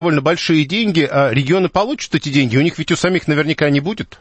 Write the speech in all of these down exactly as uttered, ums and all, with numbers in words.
довольно большие деньги, а регионы получат эти деньги, у них ведь у самих наверняка не будет.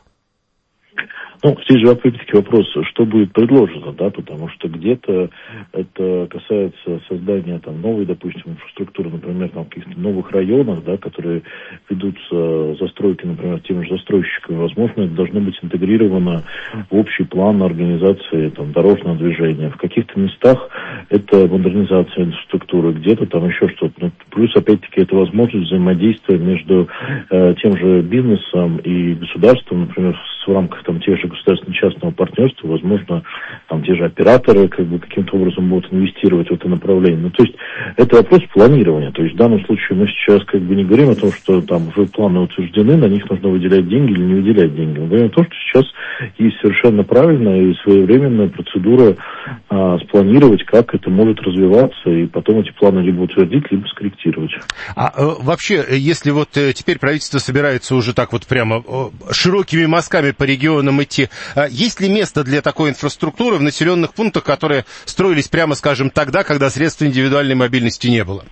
Ну, здесь же опять-таки вопрос, что будет предложено, да, потому что где-то это касается создания там новой, допустим, инфраструктуры, например, там в каких-то новых районах, да, которые ведутся застройки, например, теми же застройщиками, возможно, это должно быть интегрировано в общий план организации там дорожного движения. В каких-то местах это модернизация инфраструктуры, где-то там еще что-то. Ну, плюс, опять-таки, это возможность взаимодействия между э, тем же бизнесом и государством, например, в рамках там тех же государственно-частного партнерства, возможно, там те же операторы как бы каким-то образом будут инвестировать в это направление. Ну, то есть это вопрос планирования. То есть в данном случае мы сейчас как бы не говорим о том, что там уже планы утверждены, на них нужно выделять деньги или не выделять деньги. Мы говорим о том, что сейчас есть совершенно правильная и своевременная процедура а, спланировать, как это может развиваться, и потом эти планы либо утвердить, либо скорректировать. А э, вообще, если вот э, теперь правительство собирается уже так вот прямо э, широкими мазками по регионам идти, э, есть ли место для такой инфраструктуры в населенных пунктах, которые строились, прямо скажем, тогда, когда средств индивидуальной мобильности не было?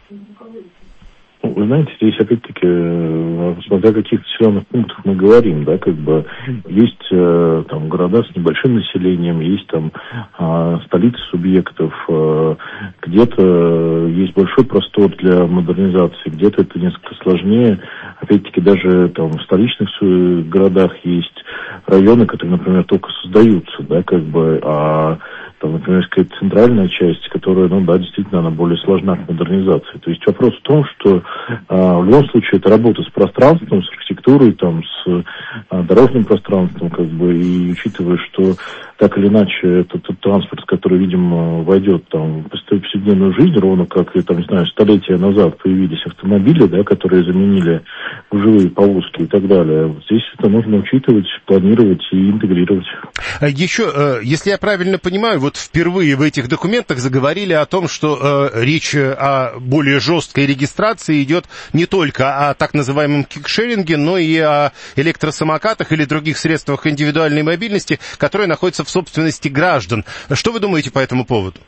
Вы знаете, здесь опять-таки, смотря о каких населенных пунктах мы говорим, да, как бы есть э, там города с небольшим населением, есть там э, столицы субъектов, э, где-то есть большой простор для модернизации, где-то это несколько сложнее. Опять-таки даже там в столичных городах есть районы, которые, например, только создаются, да, как бы, а там, например, какая-то центральная часть, которая, ну да, действительно, она более сложна к модернизации. То есть вопрос в том, что а, в любом случае это работа с пространством, с архитектурой, там, с а, дорожным пространством, как бы, и учитывая, что так или иначе этот, этот транспорт, который, видимо, войдет там в повседневную жизнь, ровно как, и, там, не знаю, столетия назад появились автомобили, да, которые заменили гужевые повозки и так далее. Вот здесь это нужно учитывать, планировать и интегрировать. Еще, если я правильно понимаю, вот впервые в этих документах заговорили о том, что э, речь о более жесткой регистрации идет не только о так называемом кикшеринге, но и о электросамокатах или других средствах индивидуальной мобильности, которые находятся в собственности граждан. Что вы думаете по этому поводу?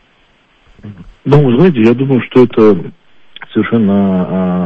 Ну, вы знаете, я думаю, что это совершенно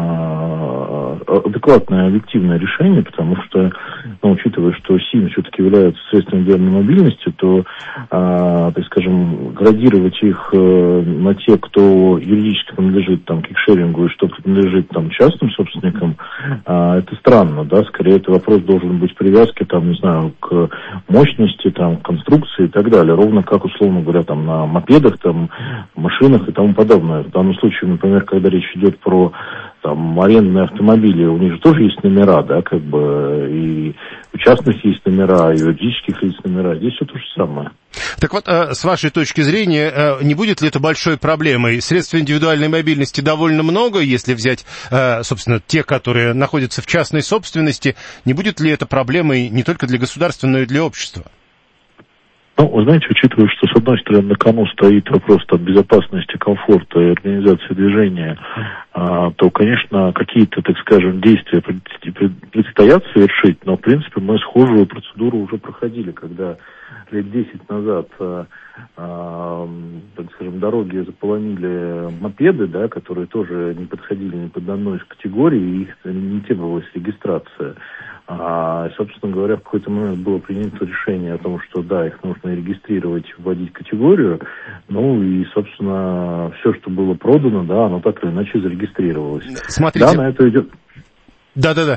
а, адекватное, объективное решение, потому что, ну, учитывая, что СИМ все-таки является средством индивидуальной мобильности, то, а, так скажем, градировать их а, на те, кто юридически принадлежит там кикшерингу и что принадлежит там частным собственникам, а, это странно, да, скорее это вопрос должен быть привязки, там, не знаю, к мощности, там, конструкции и так далее, ровно как, условно говоря, там, на мопедах, там, машинах и тому подобное. В данном случае, например, когда речь идет про там арендные автомобили, у них же тоже есть номера, да, как бы, и у частных есть номера, и у юридических лиц номера, здесь все то же самое. Так вот, с вашей точки зрения, не будет ли это большой проблемой? Средств индивидуальной мобильности довольно много, если взять, собственно, те, которые находятся в частной собственности, не будет ли это проблемой не только для государства, но и для общества? Ну, вы знаете, учитывая, что, с одной стороны, на кону стоит вопрос там, безопасности, комфорта и организации движения, а, то, конечно, какие-то, так скажем, действия предстоят совершить, но, в принципе, мы схожую процедуру уже проходили, когда лет десять назад, а, а, так скажем, дороги заполонили мопеды, да, которые тоже не подходили ни под одну из категорий, и их не требовалась регистрация. А, собственно говоря, в какой-то момент было принято решение о том, что да, их нужно регистрировать, вводить категорию, ну и, собственно, все, что было продано, да, оно так или иначе зарегистрировалось. Смотрите. Да, на это идет. Да-да-да.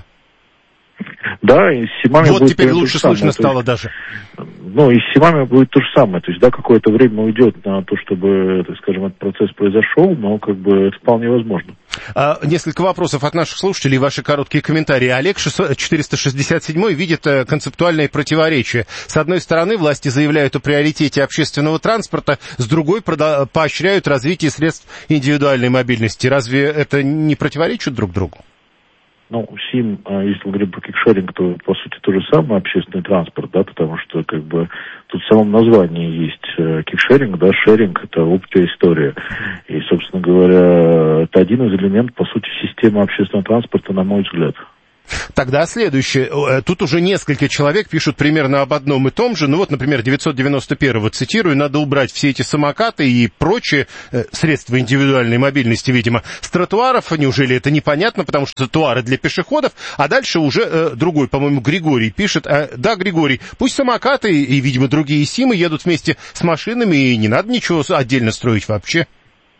Да, и с СИМами вот будет теперь лучше слышно стало даже. Ну, и с СИМами будет то же самое. То есть, да, какое-то время уйдет на то, чтобы, так скажем, этот процесс произошел, но как бы это вполне возможно. А, несколько вопросов от наших слушателей, ваши короткие комментарии. Олег четыреста шестьдесят семь видит концептуальное противоречие. С одной стороны, власти заявляют о приоритете общественного транспорта, с другой поощряют развитие средств индивидуальной мобильности. Разве это не противоречит друг другу? Ну, СИМ, если мы говорим про кикшеринг, то, по сути, то же самое, общественный транспорт, да, потому что, как бы, тут в самом названии есть кикшеринг, да, шеринг, это общая история. И, собственно говоря, это один из элементов, по сути, системы общественного транспорта, на мой взгляд. Тогда следующее. Тут уже несколько человек пишут примерно об одном и том же. Ну вот, например, девятьсот девяносто первого, цитирую, надо убрать все эти самокаты и прочие э, средства индивидуальной мобильности, видимо, с тротуаров. Неужели это непонятно, потому что тротуары для пешеходов. А дальше уже э, другой, по-моему, Григорий пишет. Э, да, Григорий, пусть самокаты и, видимо, другие симы едут вместе с машинами, и не надо ничего отдельно строить вообще.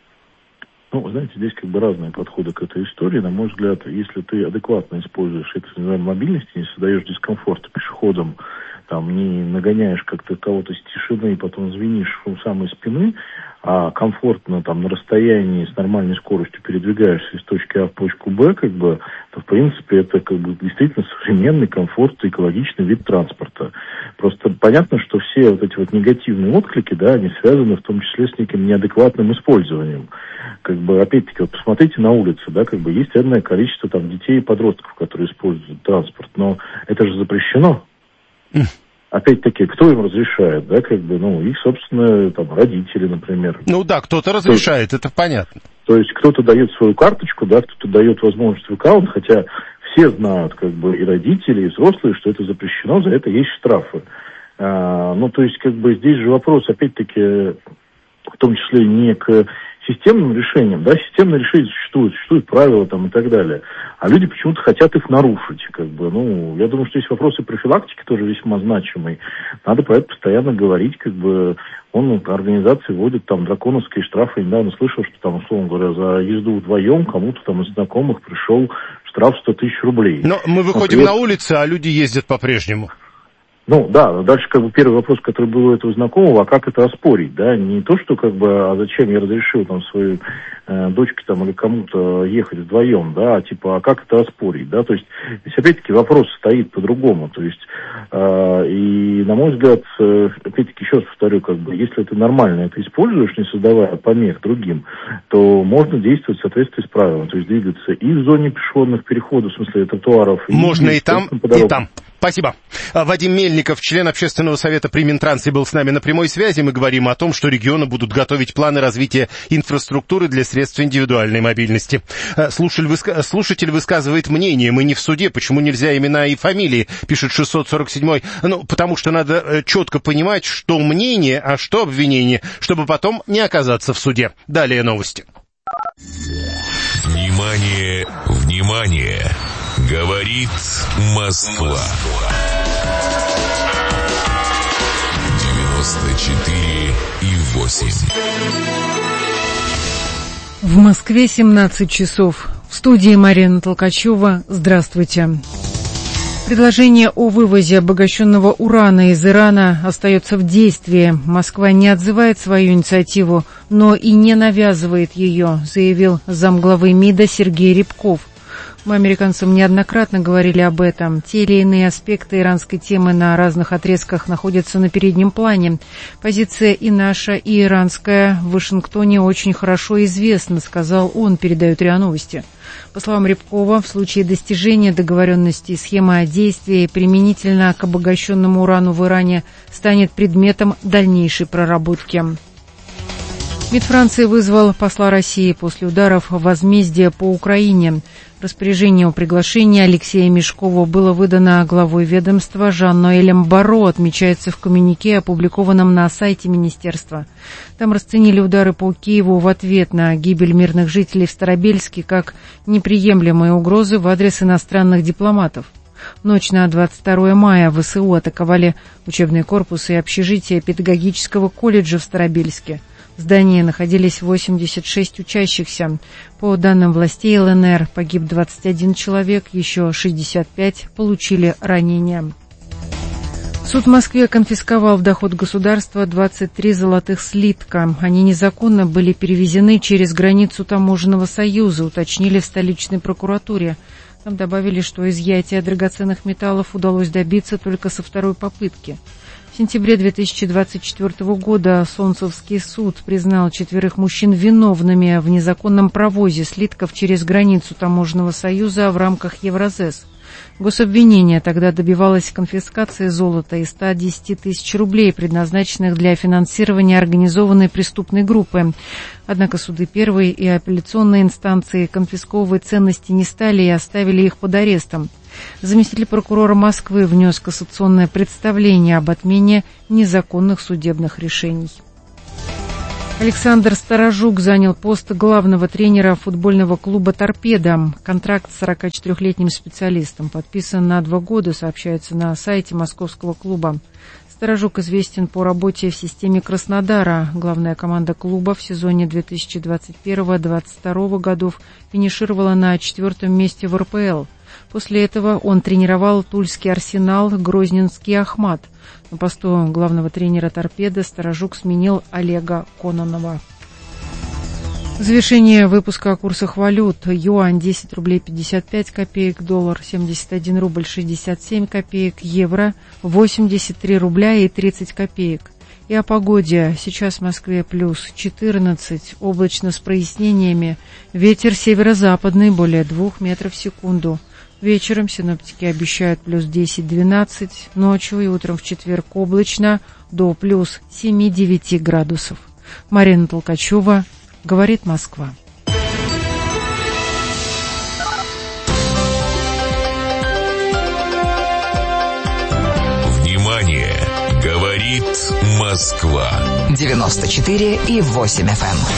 Ну, вы знаете, здесь как бы разные подходы к этой истории. На мой взгляд, если ты адекватно используешь это, называемую мобильность, не создаешь дискомфорта пешеходам, там, не нагоняешь как-то кого-то с тишины и потом звенишь у самой спины, а комфортно там на расстоянии с нормальной скоростью передвигаешься из точки А в точку Б, как бы, то, в принципе, это как бы действительно современный, комфортный, экологичный вид транспорта. Просто понятно, что все вот эти вот негативные отклики, да, они связаны в том числе с неким неадекватным использованием. Как бы, опять-таки, вот посмотрите на улице, да, как бы есть энное количество там детей и подростков, которые используют транспорт, но это же запрещено. Опять-таки, кто им разрешает, да, как бы, ну, их, собственно, там, родители, например. Ну да, кто-то разрешает, это понятно. То есть кто-то дает свою карточку, да, кто-то дает возможность в аккаунт, хотя все знают, как бы, и родители, и взрослые, что это запрещено, за это есть штрафы. А, ну, то есть, как бы, здесь же вопрос, опять-таки, в том числе не к системным решениям, да, системные решения существуют, существуют правила там и так далее, а люди почему-то хотят их нарушить, как бы, ну, я думаю, что есть вопросы профилактики тоже весьма значимые, надо про это постоянно говорить, как бы, он, организации вводит там драконовские штрафы, я недавно слышал, что там, условно говоря, за езду вдвоем кому-то там из знакомых пришел штраф сто тысяч рублей. Но мы выходим Например, на улицу, а люди ездят по-прежнему. Ну, да, дальше как бы первый вопрос, который был у этого знакомого, а как это оспорить, да, не то, что как бы, а зачем я разрешил там своей э, дочке там или кому-то ехать вдвоем, да, а типа, а как это оспорить, да, то есть здесь опять-таки вопрос стоит по-другому, то есть, э, и на мой взгляд, э, опять-таки еще раз повторю, как бы, если ты нормально это используешь, не создавая помех другим, то можно действовать в соответствии с правилами, то есть двигаться и в зоне пешеходных переходов, в смысле тротуаров. Можно и, и там, и там. Спасибо. Вадим Мельников, член Общественного совета при Минтрансе, был с нами на прямой связи. Мы говорим о том, что регионы будут готовить планы развития инфраструктуры для средств индивидуальной мобильности. Слушатель, выска... Слушатель высказывает мнение. Мы не в суде. Почему нельзя имена и фамилии? Пишет шестьсот сорок седьмой. Ну, потому что надо четко понимать, что мнение, а что обвинение, чтобы потом не оказаться в суде. Далее новости. Внимание, внимание! Говорит Москва. девяносто четыре и восемь. В Москве семнадцать часов. В студии Марина Толкачева. Здравствуйте. Предложение о вывозе обогащенного урана из Ирана остается в действии. Москва не отзывает свою инициативу, но и не навязывает ее, заявил замглавы МИДа Сергей Рябков. Мы, американцам, неоднократно говорили об этом. Те или иные аспекты иранской темы на разных отрезках находятся на переднем плане. Позиция и наша, и иранская в Вашингтоне очень хорошо известна, сказал он, передают РИА Новости. По словам Рябкова, в случае достижения договоренности схема действия применительно к обогащенному урану в Иране станет предметом дальнейшей проработки. МИД Франции вызвал посла России после ударов возмездия по Украине. Распоряжение о приглашении Алексея Мешкова было выдано главой ведомства Жан-Ноэлем Барро, отмечается в коммюнике, опубликованном на сайте министерства. Там расценили удары по Киеву в ответ на гибель мирных жителей в Старобельске как неприемлемые угрозы в адрес иностранных дипломатов. В ночь на двадцать второе мая ВСУ атаковали учебные корпусы и общежития педагогического колледжа в Старобельске. В здании находились восемьдесят шесть учащихся. По данным властей ЛНР, погиб двадцать один человек, еще шестьдесят пять получили ранения. Суд в Москве конфисковал в доход государства двадцать три золотых слитка. Они незаконно были перевезены через границу Таможенного союза, уточнили в столичной прокуратуре. Там добавили, что изъятие драгоценных металлов удалось добиться только со второй попытки. В сентябре две тысячи двадцать четвёртого года Солнцевский суд признал четверых мужчин виновными в незаконном провозе слитков через границу Таможенного союза в рамках Евразес. Гособвинение тогда добивалось конфискации золота и ста десяти тысяч рублей, предназначенных для финансирования организованной преступной группы. Однако суды первой и апелляционной инстанции конфисковывать ценности не стали и оставили их под арестом. Заместитель прокурора Москвы внес кассационное представление об отмене незаконных судебных решений. Александр Сторожук занял пост главного тренера футбольного клуба «Торпедо». Контракт с сорокачетырёхлетним специалистом подписан на два года, сообщается на сайте московского клуба. Сторожук известен по работе в системе Краснодара. Главная команда клуба в сезоне две тысячи двадцать первого — две тысячи двадцать второго годов финишировала на четвертом месте в эр пэ эл. После этого он тренировал Тульский «Арсенал», Грозненский «Ахмат». На посту главного тренера «Торпедо» Сторожук сменил Олега Кононова. Завершение выпуска о курсах валют. Юань десять рублей пятьдесят пять копеек, доллар семьдесят один рубль шестьдесят семь копеек, евро восемьдесят три рубля и тридцать копеек. И о погоде. Сейчас в Москве плюс четырнадцать, облачно с прояснениями. Ветер северо-западный более двух метров в секунду. Вечером синоптики обещают плюс десять-двенадцать, ночью и утром в четверг облачно до плюс семь-девять градусов. Марина Толкачева, говорит Москва. Внимание! Говорит Москва. девяносто четыре и восемь эф эм.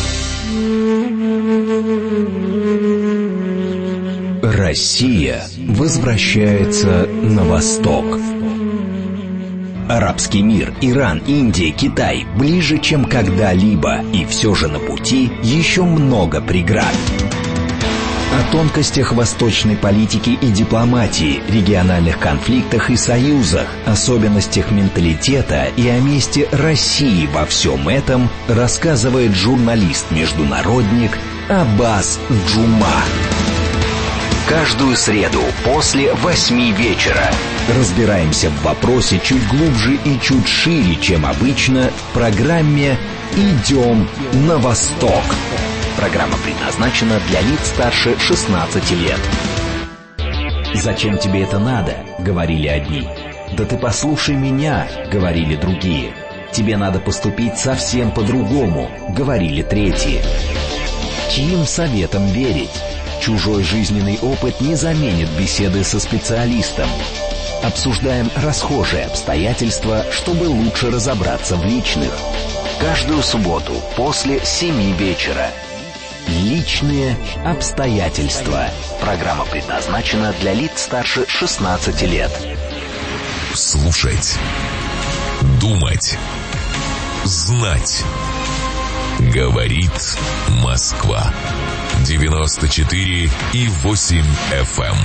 Россия возвращается на восток. Арабский мир, Иран, Индия, Китай ближе, чем когда-либо, и все же на пути еще много преград. О тонкостях восточной политики и дипломатии, региональных конфликтах и союзах, особенностях менталитета и о месте России во всем этом рассказывает журналист-международник Аббас Джума. Каждую среду после восьми вечера разбираемся в вопросе чуть глубже и чуть шире, чем обычно, в программе «Идем на восток». Программа предназначена для лиц старше шестнадцати лет. «Зачем тебе это надо?» — говорили одни. «Да ты послушай меня», — говорили другие. «Тебе надо поступить совсем по-другому», — говорили третьи. Чьим советом верить? Чужой жизненный опыт не заменит беседы со специалистом. Обсуждаем расхожие обстоятельства, чтобы лучше разобраться в личных. Каждую субботу после семи вечера. Личные обстоятельства. Программа предназначена для лиц старше шестнадцати лет. Слушать. Думать. Знать. Говорит Москва. девяносто четыре и восемь эф эм.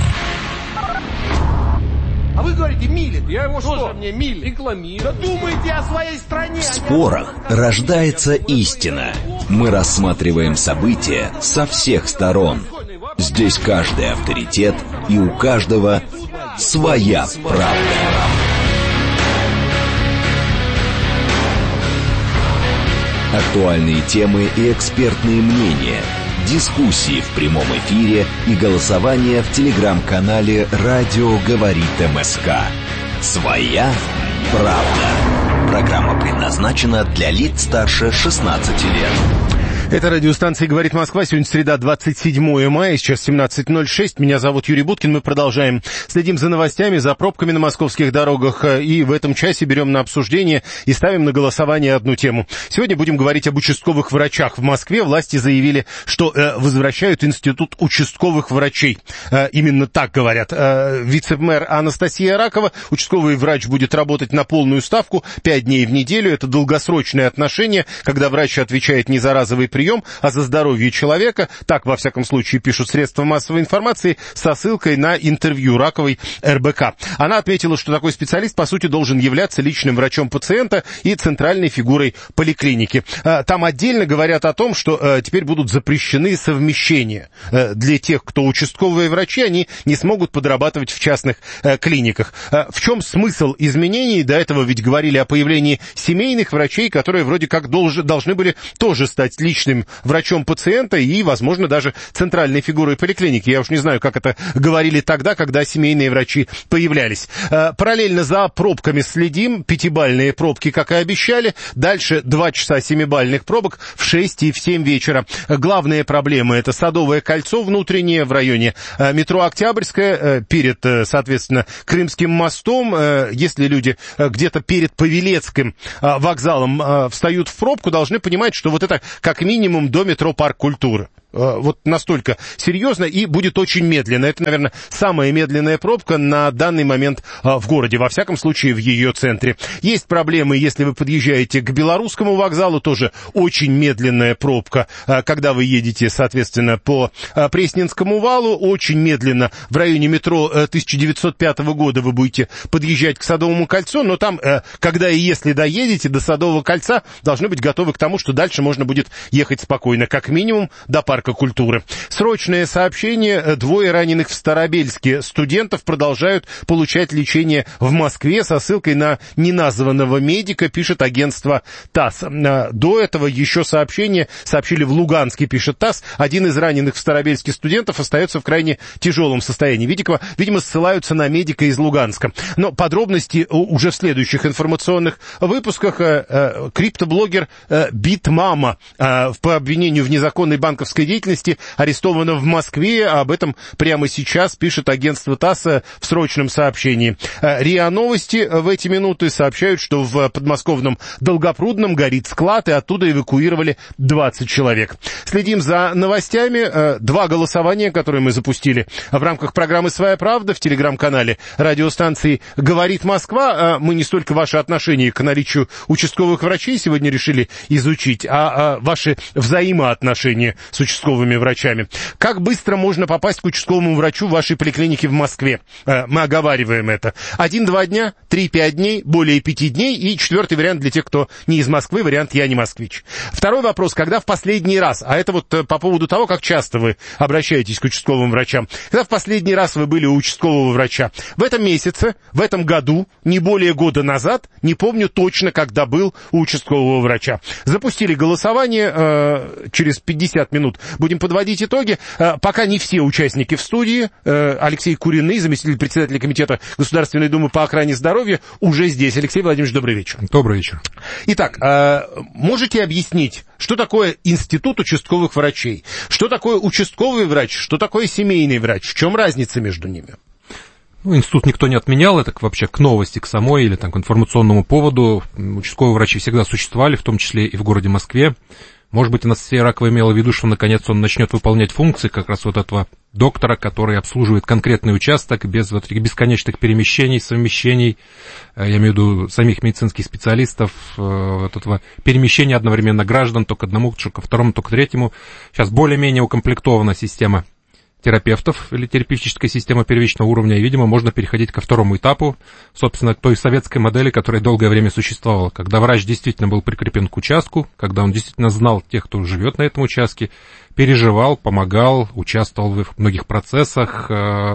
А вы говорите, милит. Я его что? Что мне милит? Рекламирую. Да думайте о своей стране. В спорах рождается истина. Мы рассматриваем события со всех сторон. Здесь каждый авторитет, и у каждого своя правда. Актуальные темы и экспертные мнения, дискуссии в прямом эфире и голосование в телеграм-канале «Радио говорит МСК». Своя правда. Программа предназначена для лиц старше шестнадцати лет. Это радиостанция «Говорит Москва». Сегодня среда, двадцать седьмое мая, сейчас семнадцать ноль шесть. Меня зовут Юрий Буткин. Мы продолжаем. Следим за новостями, за пробками на московских дорогах. И в этом часе берем на обсуждение и ставим на голосование одну тему. Сегодня будем говорить об участковых врачах. В Москве власти заявили, что э, возвращают институт участковых врачей. Э, именно так говорят. Э, вице-мэр Анастасия Ракова. Участковый врач будет работать на полную ставку, пять дней в неделю. Это долгосрочное отношение, когда врач отвечает не за разовый прием, а за здоровье человека. Так, во всяком случае, пишут средства массовой информации со ссылкой на интервью Раковой эр бэ ка. Она отметила, что такой специалист, по сути, должен являться личным врачом пациента и центральной фигурой поликлиники. Там отдельно говорят о том, что теперь будут запрещены совмещения. Для тех, кто участковые врачи, они не смогут подрабатывать в частных клиниках. В чем смысл изменений? До этого ведь говорили о появлении семейных врачей, которые вроде как должны были тоже стать личными личным врачом пациента и, возможно, даже центральной фигурой поликлиники. Я уж не знаю, как это говорили тогда, когда семейные врачи появлялись. Параллельно за пробками следим. Пятибалльные пробки, как и обещали. Дальше два часа семибалльных пробок в шесть и в семь вечера. Главные проблемы — это Садовое кольцо внутреннее в районе метро Октябрьское, перед, соответственно, Крымским мостом. Если люди где-то перед Павелецким вокзалом встают в пробку, должны понимать, что вот это как минимум до метро Парк культуры. Вот настолько серьезно и будет очень медленно. Это, наверное, самая медленная пробка на данный момент в городе, во всяком случае в ее центре. Есть проблемы, если вы подъезжаете к Белорусскому вокзалу, тоже очень медленная пробка. Когда вы едете, соответственно, по Пресненскому валу, очень медленно в районе метро тысяча девятьсот пятого года вы будете подъезжать к Садовому кольцу, но там, когда и если доедете до Садового кольца, должны быть готовы к тому, что дальше можно будет ехать спокойно, как минимум до Парка культуры. Срочное сообщение. Двое раненых в Старобельске студентов продолжают получать лечение в Москве со ссылкой на неназванного медика, пишет агентство ТАСС. До этого еще сообщение сообщили в Луганске, пишет ТАСС. Один из раненых в Старобельске студентов остается в крайне тяжелом состоянии. Видимо, видимо, ссылаются на медика из Луганска. Но подробности уже в следующих информационных выпусках. Криптоблогер Битмама по обвинению в незаконной банковской деятельности деятельности арестована в Москве. Об этом прямо сейчас пишет агентство ТАСС в срочном сообщении. РИА Новости в эти минуты сообщают, что в подмосковном Долгопрудном горит склад, и оттуда эвакуировали двадцать человек. Следим за новостями. Два голосования, которые мы запустили в рамках программы «Своя правда» в телеграм-канале радиостанции «Говорит Москва». Мы не столько ваше отношение к наличию участковых врачей сегодня решили изучить, а ваши взаимоотношения с участковыми врачами. Как быстро можно попасть к участковому врачу в вашей поликлинике в Москве? Мы оговариваем это. Один-два дня, три-пять дней, более пяти дней. И четвертый вариант для тех, кто не из Москвы, вариант «Я не москвич». Второй вопрос. Когда в последний раз, а это вот по поводу того, как часто вы обращаетесь к участковым врачам, когда в последний раз вы были у участкового врача? В этом месяце, в этом году, не более года назад, не помню точно, когда был у участкового врача. Запустили голосование, э, через пятьдесят минут будем подводить итоги. Э, пока не все участники в студии. Э, Алексей Куриный, заместитель председателя Комитета Государственной Думы по охране здоровья, уже здесь. Алексей Владимирович, добрый вечер. Добрый вечер. Итак, э, можете объяснить, что такое институт участковых врачей? Что такое участковый врач? Что такое семейный врач? В чем разница между ними? Ну, институт никто не отменял, это вообще к новости, к самой или там, к информационному поводу. Участковые врачи всегда существовали, в том числе и в городе Москве. Может быть, Анастасия Ракова имела в виду, что наконец он начнет выполнять функции как раз вот этого доктора, который обслуживает конкретный участок без вот этих бесконечных перемещений, совмещений, я имею в виду самих медицинских специалистов, вот этого перемещения одновременно граждан то к одному, то ко второму, то к третьему. Сейчас более-менее укомплектована система терапевтов или терапевтическая система первичного уровня, и, видимо, можно переходить ко второму этапу, собственно, к той советской модели, которая долгое время существовала, когда врач действительно был прикреплен к участку, когда он действительно знал тех, кто живет на этом участке, переживал, помогал, участвовал в многих процессах,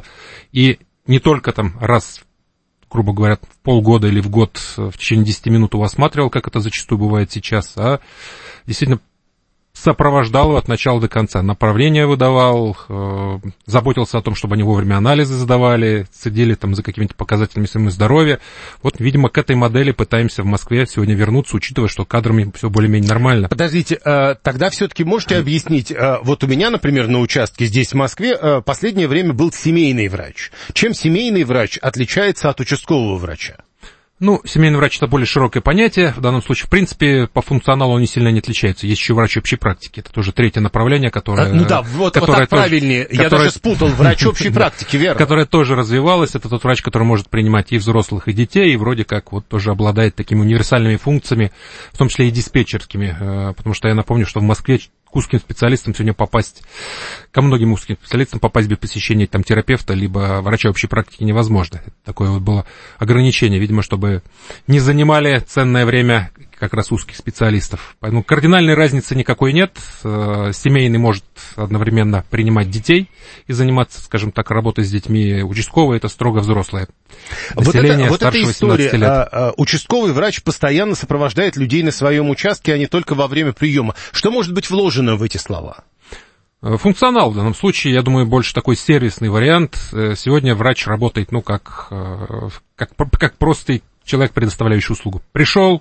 и не только там раз, грубо говоря, в полгода или в год в течение десяти минут его осматривал, как это зачастую бывает сейчас, а действительно сопровождал его от начала до конца, направления выдавал, э, заботился о том, чтобы они вовремя анализы сдавали, следили там за какими-то показателями своего здоровья. Вот, видимо, к этой модели пытаемся в Москве сегодня вернуться, учитывая, что кадрами все более-менее нормально. Подождите, э, тогда все-таки можете объяснить, э, вот у меня, например, на участке здесь, в Москве, э, последнее время был семейный врач. Чем семейный врач отличается от участкового врача? Ну, семейный врач — это более широкое понятие. В данном случае, в принципе, по функционалу он не сильно не отличается. Есть еще врач общей практики. Это тоже третье направление, которое... А, ну да, вот, которое вот так тоже, правильнее. Я которое, даже спутал. Врач общей практики, верно. Которое тоже развивалось. Это тот врач, который может принимать и взрослых, и детей, и вроде как вот тоже обладает такими универсальными функциями, в том числе и диспетчерскими. Потому что я напомню, что в Москве к узким специалистам сегодня попасть, ко многим узким специалистам попасть без посещения там терапевта, либо врача общей практики невозможно. Такое вот было ограничение, видимо, чтобы не занимали ценное время как раз узких специалистов. Поэтому кардинальной разницы никакой нет. Семейный может одновременно принимать детей и заниматься, скажем так, работой с детьми. Участковый — это строго взрослое население, вот это, старше вот эта история. восемнадцати лет. А, а, участковый врач постоянно сопровождает людей на своем участке, а не только во время приема. Что может быть вложено в эти слова? Функционал в данном случае, я думаю, больше такой сервисный вариант. Сегодня врач работает, ну, как, как, как простый человек, предоставляющий услугу. Пришел,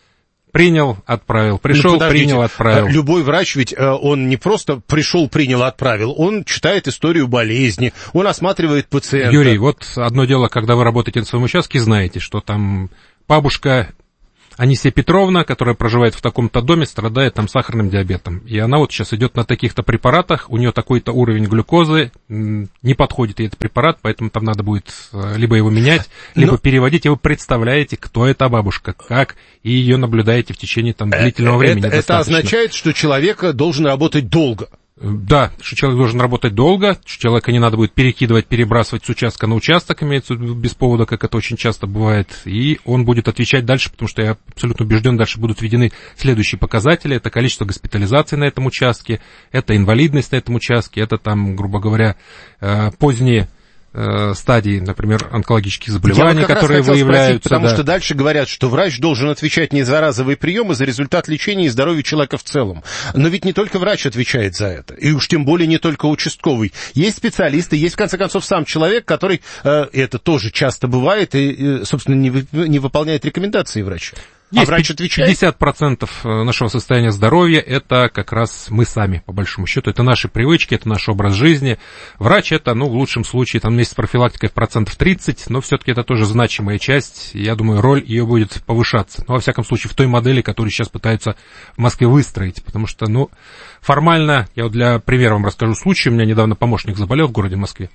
принял, отправил. Пришел, ну, принял, отправил. Любой врач, ведь он не просто пришел, принял, отправил. Он читает историю болезни, он осматривает пациента. Юрий, вот одно дело, когда вы работаете на своем участке, знаете, что там бабушка Анисия Петровна, которая проживает в таком-то доме, страдает там сахарным диабетом. И она вот сейчас идет на таких-то препаратах, у нее такой-то уровень глюкозы, не подходит ей этот препарат, поэтому там надо будет либо его менять, либо Но... переводить. И вы представляете, кто эта бабушка, как, и ее наблюдаете в течение там длительного времени. Это, это означает, что человек должен работать долго. Да, что человек должен работать долго, что человека не надо будет перекидывать, перебрасывать с участка на участок, имеется в виду без повода, как это очень часто бывает, и он будет отвечать дальше, потому что я абсолютно убежден, дальше будут введены следующие показатели: это количество госпитализаций на этом участке, это инвалидность на этом участке, это там, грубо говоря, поздние стадии, например, онкологических заболеваний, вот которые выявляются. Спросить, потому да. что дальше говорят, что врач должен отвечать не за разовые приемы, за результат лечения и здоровье человека в целом. Но ведь не только врач отвечает за это, и уж тем более не только участковый. Есть специалисты, есть, в конце концов, сам человек, который, э, это тоже часто бывает, и, и собственно, не, вы, не выполняет рекомендации врача. Есть а врач отвечает? пятьдесят процентов нашего состояния здоровья — это как раз мы сами, по большому счету. Это наши привычки, это наш образ жизни. Врач — это, ну, в лучшем случае, там вместе с профилактикой в процентов тридцать, но все-таки это тоже значимая часть. Я думаю, роль ее будет повышаться. Ну, во всяком случае, в той модели, которую сейчас пытаются в Москве выстроить. Потому что, ну, формально, я вот для примера вам расскажу случай. У меня недавно помощник заболел в городе Москве.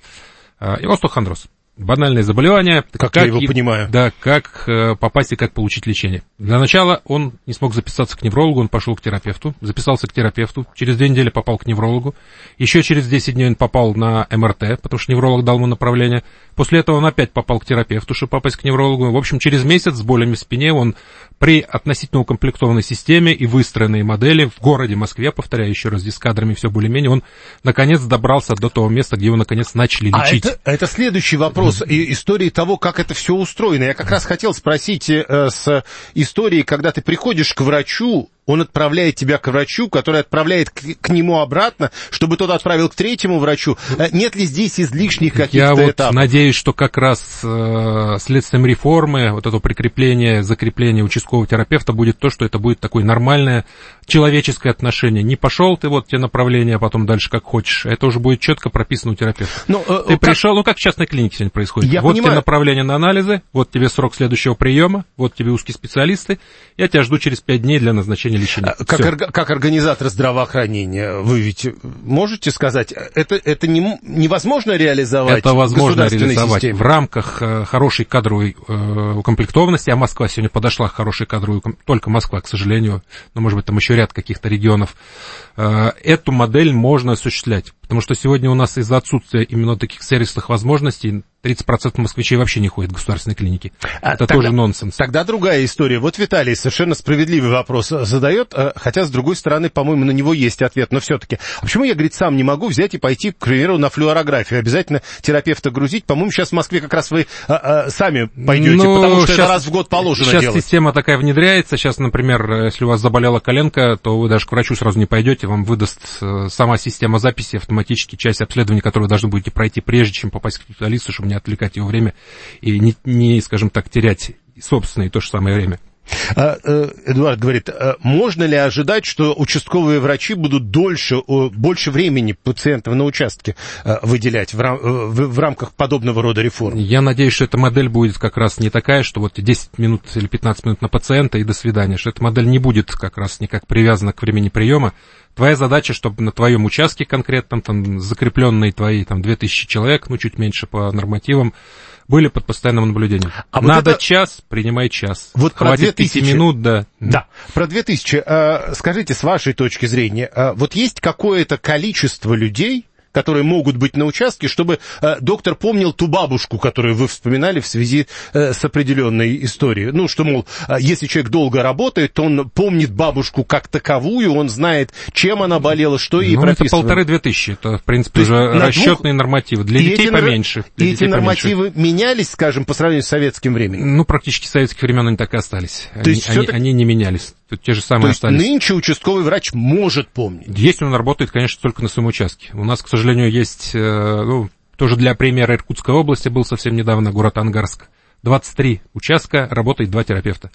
И остеохондроз. Банальное заболевание. Как, как я его и, понимаю. Да, как э, попасть и как получить лечение. Для начала он не смог записаться к неврологу, он пошел к терапевту, записался к терапевту, через две недели попал к неврологу, еще через десять дней он попал на эм эр тэ, потому что невролог дал ему направление, после этого он опять попал к терапевту, чтобы попасть к неврологу. В общем, через месяц с болями в спине он при относительно укомплектованной системе и выстроенной модели в городе Москве, повторяю еще раз, здесь с кадрами все более-менее, он наконец добрался до того места, где его наконец начали лечить. А это, это следующий вопрос. И истории того, как это все устроено. Я как раз хотел спросить э, с истории, когда ты приходишь к врачу, он отправляет тебя к врачу, который отправляет к, к нему обратно, чтобы тот отправил к третьему врачу. Нет ли здесь излишних каких-то Я вот этапов? надеюсь, что как раз э, следствием реформы, вот это прикрепление, закрепление участкового терапевта будет то, что это будет такое нормальное человеческое отношение. Не пошел ты, вот тебе направление, а потом дальше как хочешь. Это уже будет четко прописано у терапевта. Но, э, ты как... пришел, ну как в частной клинике сегодня происходит. Я вот понимаю. тебе направление на анализы, вот тебе срок следующего приема, вот тебе узкие специалисты. Я тебя жду через пять дней для назначения лечения. Как, орга, как организатор здравоохранения, вы ведь можете сказать, это, это не, невозможно реализовать? Это возможно реализовать системе? В рамках э, хорошей кадровой э, укомплектованности, а Москва сегодня подошла к хорошей кадровой, только Москва, к сожалению, но, может быть, там еще ряд каких-то регионов, э, эту модель можно осуществлять. Потому что сегодня у нас из-за отсутствия именно таких сервисных возможностей тридцать процентов москвичей вообще не ходят в государственные клиники. А это тогда, тоже нонсенс. Тогда другая история. Вот Виталий совершенно справедливый вопрос задает, хотя, с другой стороны, по-моему, на него есть ответ. Но все-таки, а почему я, говорит, сам не могу взять и пойти, к примеру, на флюорографию? Обязательно терапевта грузить? По-моему, сейчас в Москве как раз вы а, а, сами пойдете, ну, потому что это раз в год положено сейчас делать. Сейчас система такая внедряется. Сейчас, например, если у вас заболела коленка, то вы даже к врачу сразу не пойдете, вам выдаст сама система записи автоматически часть обследования, которую вы должны будете пройти, прежде чем попасть к специалисту, чтобы не отвлекать его время и не, не, скажем так, терять собственное и то же самое время. Эдуард говорит, можно ли ожидать, что участковые врачи будут дольше, больше времени пациентов на участке выделять в, рам, в, в рамках подобного рода реформ? Я надеюсь, что эта модель будет как раз не такая, что вот десять минут или пятнадцать минут на пациента и до свидания, что эта модель не будет как раз никак привязана к времени приема. Твоя задача, чтобы на твоем участке конкретном, там, закрепленные твои там, две тысячи человек, ну, чуть меньше по нормативам, были под постоянным наблюдением. А Надо вот это... час, принимай час. Вот хватит пяти минут, да. Да, про две тысячи. Скажите, с вашей точки зрения, вот есть какое-то количество людей, которые могут быть на участке, чтобы э, доктор помнил ту бабушку, которую вы вспоминали в связи э, с определенной историей. Ну, что, мол, э, если человек долго работает, то он помнит бабушку как таковую, он знает, чем она болела, что ей ну, прописывали. Это полторы-две тысячи, это, в принципе, уже расчетные двух... нормативы. Для и детей эти, поменьше. Для и детей эти поменьше. нормативы менялись, скажем, по сравнению с советским временем? Ну, практически с советских времен они так и остались. То они, есть они, так... они не менялись. Тут те же самые То есть остались. Нынче участковый врач может помнить? Если он работает, конечно, только на своем участке. У нас, к сожалению, есть, ну, тоже для примера Иркутской области был совсем недавно город Ангарск. двадцать три участка, работает два терапевта.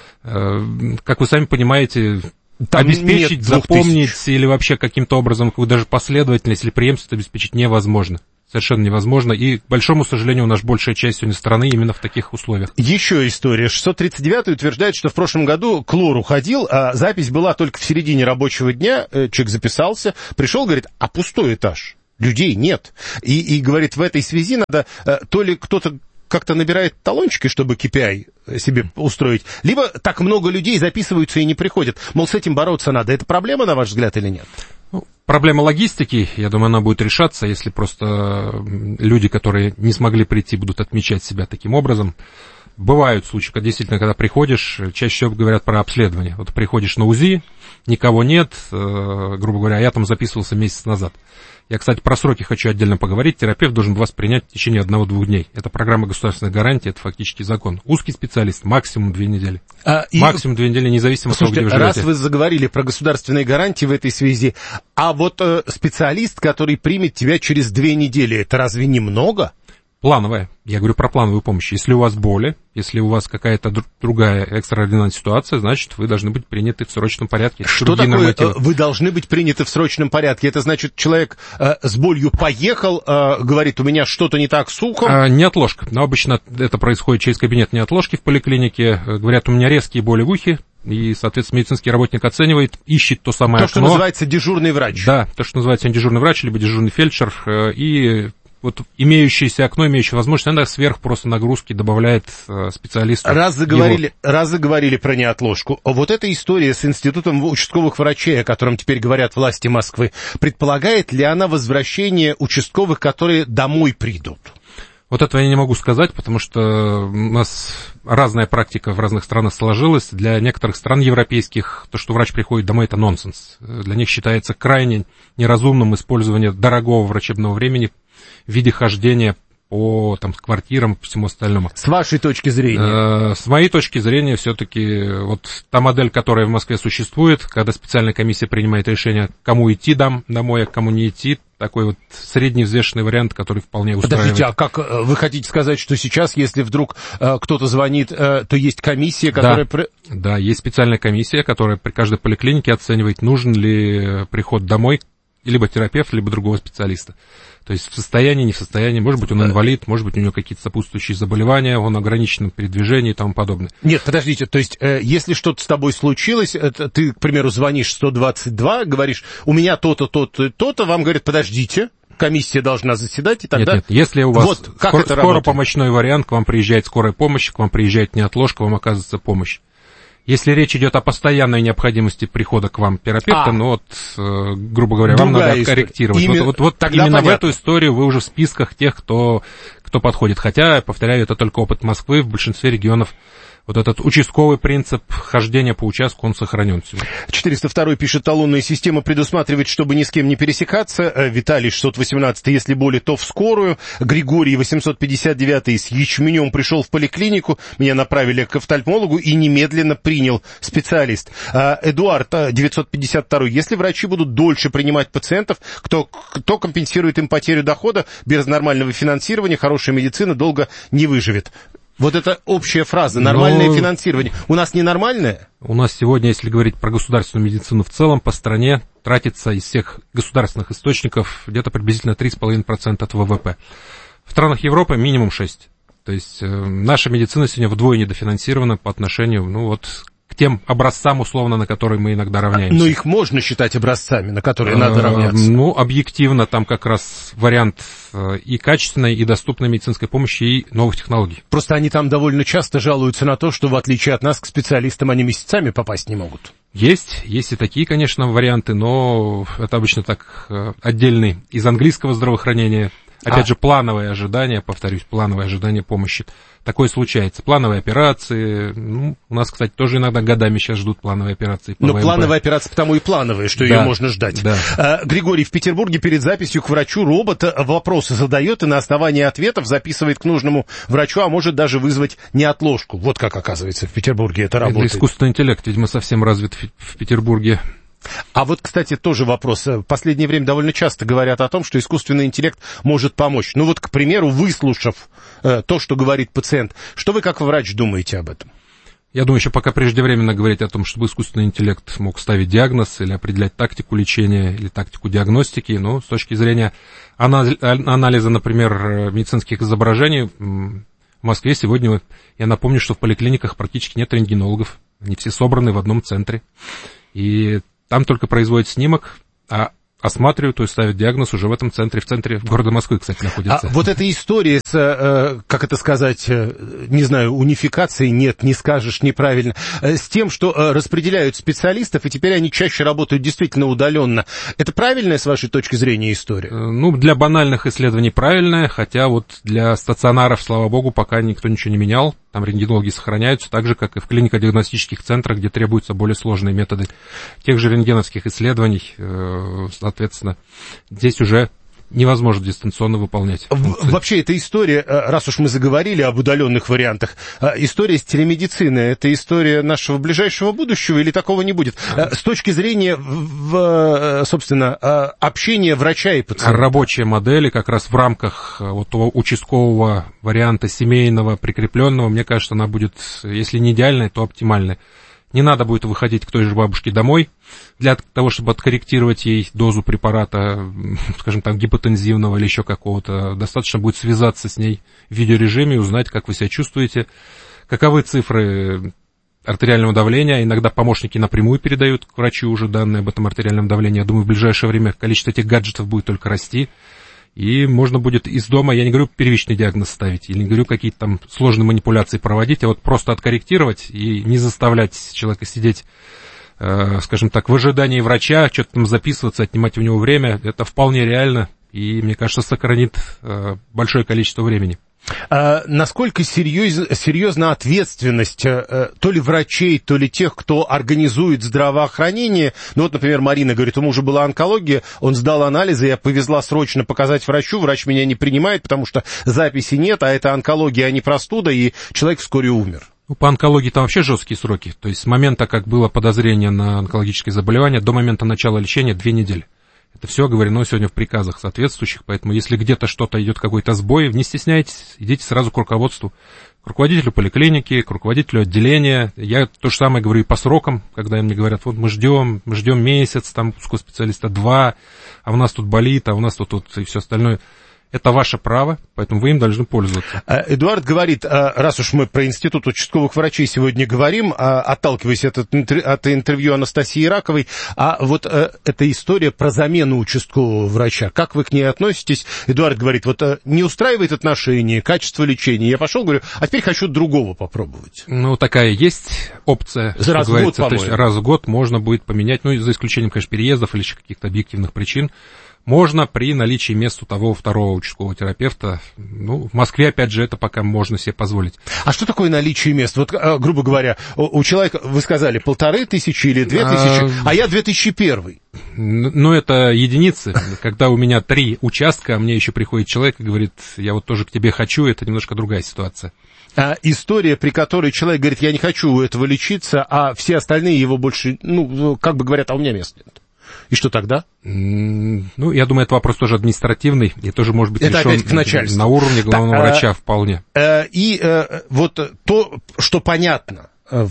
Как вы сами понимаете, там обеспечить, запомнить или вообще каким-то образом даже последовательность или преемственность обеспечить невозможно. Совершенно невозможно. И, к большому сожалению, у нас большая часть сегодня страны именно в таких условиях. Еще история. шестьсот тридцать девятый утверждает, что в прошлом году к лору ходил, а запись была только в середине рабочего дня. Человек записался, пришел, говорит, а пустой этаж. Людей нет. И, и говорит, в этой связи надо то ли кто-то как-то набирает талончики, чтобы кей пи ай себе устроить, либо так много людей записываются и не приходят. Мол, с этим бороться надо. Это проблема, на ваш взгляд, или нет? Ну, проблема логистики, я думаю, она будет решаться, если просто люди, которые не смогли прийти, будут отмечать себя таким образом. Бывают случаи, когда действительно, когда приходишь, чаще всего говорят про обследование. Вот приходишь на УЗИ, никого нет, э, грубо говоря, я там записывался месяц назад. Я, кстати, про сроки хочу отдельно поговорить. Терапевт должен вас принять в течение одного-двух дней. Это программа государственной гарантии, это фактически закон. Узкий специалист, максимум две недели. А, максимум и... две недели, независимо от того, где вы живете. Раз вы заговорили про государственные гарантии в этой связи, а вот э, специалист, который примет тебя через две недели, это разве немного? Плановая. Я говорю про плановую помощь. Если у вас боли, если у вас какая-то дру- другая экстраординарная ситуация, значит, вы должны быть приняты в срочном порядке. Что такое нормативы. Вы должны быть приняты в срочном порядке? Это значит, человек э, с болью поехал, э, говорит, у меня что-то не так с ухом? А, неотложка. Но обычно это происходит через кабинет неотложки в поликлинике. Говорят, у меня резкие боли в ухе. И, соответственно, медицинский работник оценивает, ищет то самое То, что окно. называется дежурный врач. Да, то, что называется дежурный врач, либо дежурный фельдшер. Э, и... Вот имеющееся окно, имеющее возможность, она сверх просто нагрузки добавляет э, специалисту. Раз заговорили, раз заговорили про неотложку, вот эта история с институтом участковых врачей, о котором теперь говорят власти Москвы, предполагает ли она возвращение участковых, которые домой придут? Вот этого я не могу сказать, потому что у нас разная практика в разных странах сложилась. Для некоторых стран европейских то, что врач приходит домой, это нонсенс. Для них считается крайне неразумным использование дорогого врачебного времени в виде хождения по там, квартирам и всему остальному. С вашей точки зрения? Э, с моей точки зрения, все-таки вот та модель, которая в Москве существует, когда специальная комиссия принимает решение, кому идти дом, домой, а кому не идти, такой вот средний взвешенный вариант, который вполне устраивает. Подождите, а как вы хотите сказать, что сейчас, если вдруг э, кто-то звонит, э, то есть комиссия, которая... Да, да, есть специальная комиссия, которая при каждой поликлинике оценивает, нужен ли приход домой либо терапевт, либо другого специалиста. То есть в состоянии, не в состоянии, может быть, он инвалид, может быть, у него какие-то сопутствующие заболевания, он ограничен в передвижении и тому подобное. Нет, подождите, то есть, э, если что-то с тобой случилось, это, ты, к примеру, звонишь сто двадцать два, говоришь, у меня то-то, то-то, то-то, вам говорят, подождите, комиссия должна заседать, и тогда... Нет, нет, если у вас вот, как скор- это скоропомощной вариант, к вам приезжает скорая помощь, к вам приезжает неотложка, вам оказывается помощь. Если речь идет о постоянной необходимости прихода к вам терапевта, а, ну вот, э, грубо говоря, вам надо корректировать. Именно, вот, вот, вот именно понятно. В эту историю вы уже в списках тех, кто, кто подходит. Хотя, повторяю, это только опыт Москвы, в большинстве регионов вот этот участковый принцип хождения по участку, он сохранен сегодня. четыреста второй пишет, талонная система предусматривает, чтобы ни с кем не пересекаться. Виталий шестьсот восемнадцатый, если боли, то в скорую. Григорий восемьсот пятьдесят девятый, с ячменем пришел в поликлинику, меня направили к офтальмологу и немедленно принял специалист. Эдуард девятьсот пятьдесят второй, если врачи будут дольше принимать пациентов, кто, кто компенсирует им потерю дохода, без нормального финансирования хорошая медицина долго не выживет. Вот это общая фраза, нормальное Но... финансирование. У нас ненормальное? У нас сегодня, если говорить про государственную медицину в целом, по стране тратится из всех государственных источников где-то приблизительно три целых пять десятых процента от вэ вэ пэ. В странах Европы минимум шесть процентов. То есть э, наша медицина сегодня вдвое недофинансирована по отношению, ну вот, к тем образцам, условно, на которые мы иногда равняемся. Но их можно считать образцами, на которые надо равняться? Ну, объективно, там как раз вариант и качественной, и доступной медицинской помощи, и новых технологий. Просто они там довольно часто жалуются на то, что, в отличие от нас, к специалистам они месяцами попасть не могут. Есть, есть и такие, конечно, варианты, но это обычно так отдельный из английского здравоохранения. Опять а. же, плановое ожидание, повторюсь, плановое ожидание помощи. Такое случается. Плановые операции. Ну, у нас, кстати, тоже иногда годами сейчас ждут плановые операции. Но плановые операции потому и плановые, что да, ее можно ждать. Да. А, Григорий, в Петербурге перед записью к врачу робот вопросы задает и на основании ответов записывает к нужному врачу, а может даже вызвать неотложку. Вот как, оказывается, в Петербурге это работает. Это искусственный интеллект, видимо, совсем развит в Петербурге. А вот, кстати, тоже вопрос. В последнее время довольно часто говорят о том, что искусственный интеллект может помочь. Ну вот, к примеру, выслушав э, то, что говорит пациент, что вы как врач думаете об этом? Я думаю, еще пока преждевременно говорить о том, чтобы искусственный интеллект мог ставить диагноз или определять тактику лечения или тактику диагностики. Но с точки зрения анализа, например, медицинских изображений, в Москве сегодня, я напомню, что в поликлиниках практически нет рентгенологов. Они все собраны в одном центре. И там только производят снимок, а осматривают, то есть ставят диагноз уже в этом центре, в центре города Москвы, кстати, находится. А вот эта история с, э, как это сказать, э, не знаю, унификацией, нет, не скажешь неправильно, э, с тем, что э, распределяют специалистов, и теперь они чаще работают действительно удаленно. Это правильная, с вашей точки зрения, история? Э, ну, для банальных исследований правильная, хотя вот для стационаров, слава богу, пока никто ничего не менял. Там рентгенологи сохраняются, так же, как и в клинико-диагностических центрах, где требуются более сложные методы тех же рентгеновских исследований. Соответственно, здесь уже невозможно дистанционно выполнять функции. Вообще, эта история, раз уж мы заговорили об удаленных вариантах, история с телемедициной, это история нашего ближайшего будущего или такого не будет? С точки зрения, собственно, общения врача и пациента. Рабочие модели как раз в рамках вот того участкового варианта семейного, прикрепленного, мне кажется, она будет, если не идеальной, то оптимальной. Не надо будет выходить к той же бабушке домой для того, чтобы откорректировать ей дозу препарата, скажем, там, гипотензивного или еще какого-то. Достаточно будет связаться с ней в видеорежиме и узнать, как вы себя чувствуете, каковы цифры артериального давления. Иногда помощники напрямую передают к врачу уже данные об этом артериальном давлении. Я думаю, в ближайшее время количество этих гаджетов будет только расти. И можно будет из дома, я не говорю первичный диагноз ставить, или не говорю какие-то там сложные манипуляции проводить, а вот просто откорректировать и не заставлять человека сидеть, э, скажем так, в ожидании врача, что-то там записываться, отнимать у него время. Это вполне реально и, мне кажется, сохранит э, большое количество времени. А насколько серьез, серьезна ответственность а, то ли врачей, то ли тех, кто организует здравоохранение? Ну вот, например, Марина говорит, у мужа была онкология, он сдал анализы, я повезла срочно показать врачу, врач меня не принимает, потому что записи нет, а это онкология, а не простуда, и человек вскоре умер. Ну, по онкологии там вообще жесткие сроки, то есть с момента, как было подозрение на онкологическое заболевание, до момента начала лечения две недели. Это все оговорено сегодня в приказах соответствующих, поэтому если где-то что-то идет, какой-то сбой, не стесняйтесь, идите сразу к руководству, к руководителю поликлиники, к руководителю отделения. Я то же самое говорю и по срокам, когда мне говорят, вот мы ждем, мы ждем месяц, там, узкого специалиста два, а у нас тут болит, а у нас тут, тут и все остальное. Это ваше право, поэтому вы им должны пользоваться. Эдуард говорит, раз уж мы про институт участковых врачей сегодня говорим, отталкиваясь от, от интервью Анастасии Раковой, а вот эта история про замену участкового врача, как вы к ней относитесь? Эдуард говорит, вот не устраивает отношения, качество лечения. Я пошел, говорю, а теперь хочу другого попробовать. Ну, такая есть опция. Раз в год, то есть раз в год можно будет поменять, ну, за исключением, конечно, переездов или еще каких-то объективных причин. Можно при наличии мест у того второго участкового терапевта. Ну, в Москве, опять же, это пока можно себе позволить. А что такое наличие мест? Вот, грубо говоря, у человека, вы сказали, полторы тысячи или две тысячи, а, а я две тысячи первый. Ну, это единицы. Когда у меня три участка, а мне еще приходит человек и говорит, я вот тоже к тебе хочу, это немножко другая ситуация. А история, при которой человек говорит, я не хочу у этого лечиться, а все остальные его больше, ну, как бы говорят, а у меня мест нет. И что тогда? Ну, я думаю, это вопрос тоже административный, и тоже может быть это решен на уровне главного да, врача вполне. И вот то, что понятно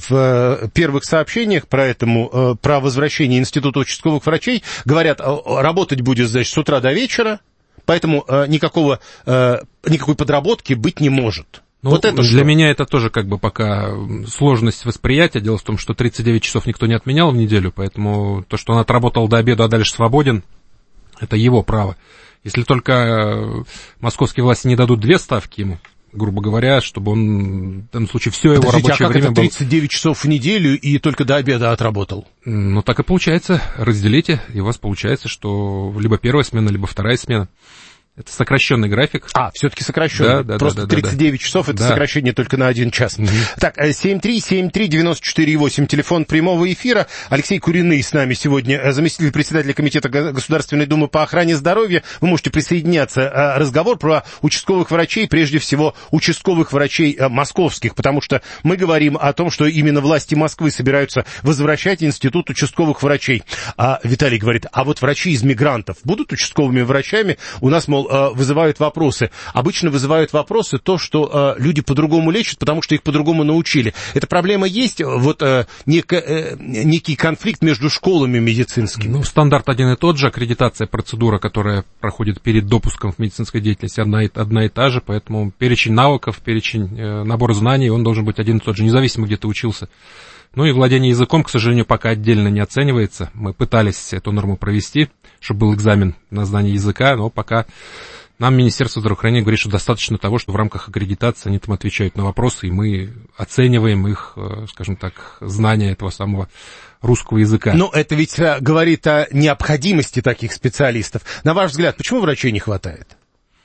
в первых сообщениях про этому, про возвращение Института участковых врачей, говорят, работать будет, значит, с утра до вечера, поэтому никакого, никакой подработки быть не может. Ну, вот это для что? меня это тоже как бы пока сложность восприятия. Дело в том, что тридцать девять часов никто не отменял в неделю, поэтому то, что он отработал до обеда, а дальше свободен, это его право. Если только московские власти не дадут две ставки ему, грубо говоря, чтобы он в данном случае все его Подождите, рабочее а как время это тридцать девять часов в неделю и только до обеда отработал? Ну, так и получается. Разделите, и у вас получается, что либо первая смена, либо вторая смена. Это сокращенный график. А, все-таки сокращенный. Да, да, Просто да, да, тридцать девять да. часов, это да. сокращение только на один час. Угу. Так, семь три семь три девять четыре восемь, телефон прямого эфира. Алексей Куриный с нами сегодня, заместитель председателя Комитета Государственной Думы по охране здоровья. Вы можете присоединяться. Разговор про участковых врачей, прежде всего участковых врачей московских, потому что мы говорим о том, что именно власти Москвы собираются возвращать институт участковых врачей. А Виталий говорит, а вот врачи из мигрантов будут участковыми врачами? У нас, мол, вызывают вопросы. Обычно вызывают вопросы то, что э, люди по-другому лечат, потому что их по-другому научили. Эта проблема есть? Вот э, нек, э, некий конфликт между школами медицинскими? Ну, стандарт один и тот же. Аккредитация, процедура, которая проходит перед допуском в медицинской деятельности, одна и, одна и та же. Поэтому перечень навыков, перечень э, набора знаний, он должен быть один и тот же, независимо, где ты учился. Ну и владение языком, к сожалению, пока отдельно не оценивается. Мы пытались эту норму провести, чтобы был экзамен на знание языка, но пока... Нам Министерство здравоохранения говорит, что достаточно того, что в рамках аккредитации они там отвечают на вопросы, и мы оцениваем их, скажем так, знания этого самого русского языка. Но это ведь говорит о необходимости таких специалистов. На ваш взгляд, почему врачей не хватает?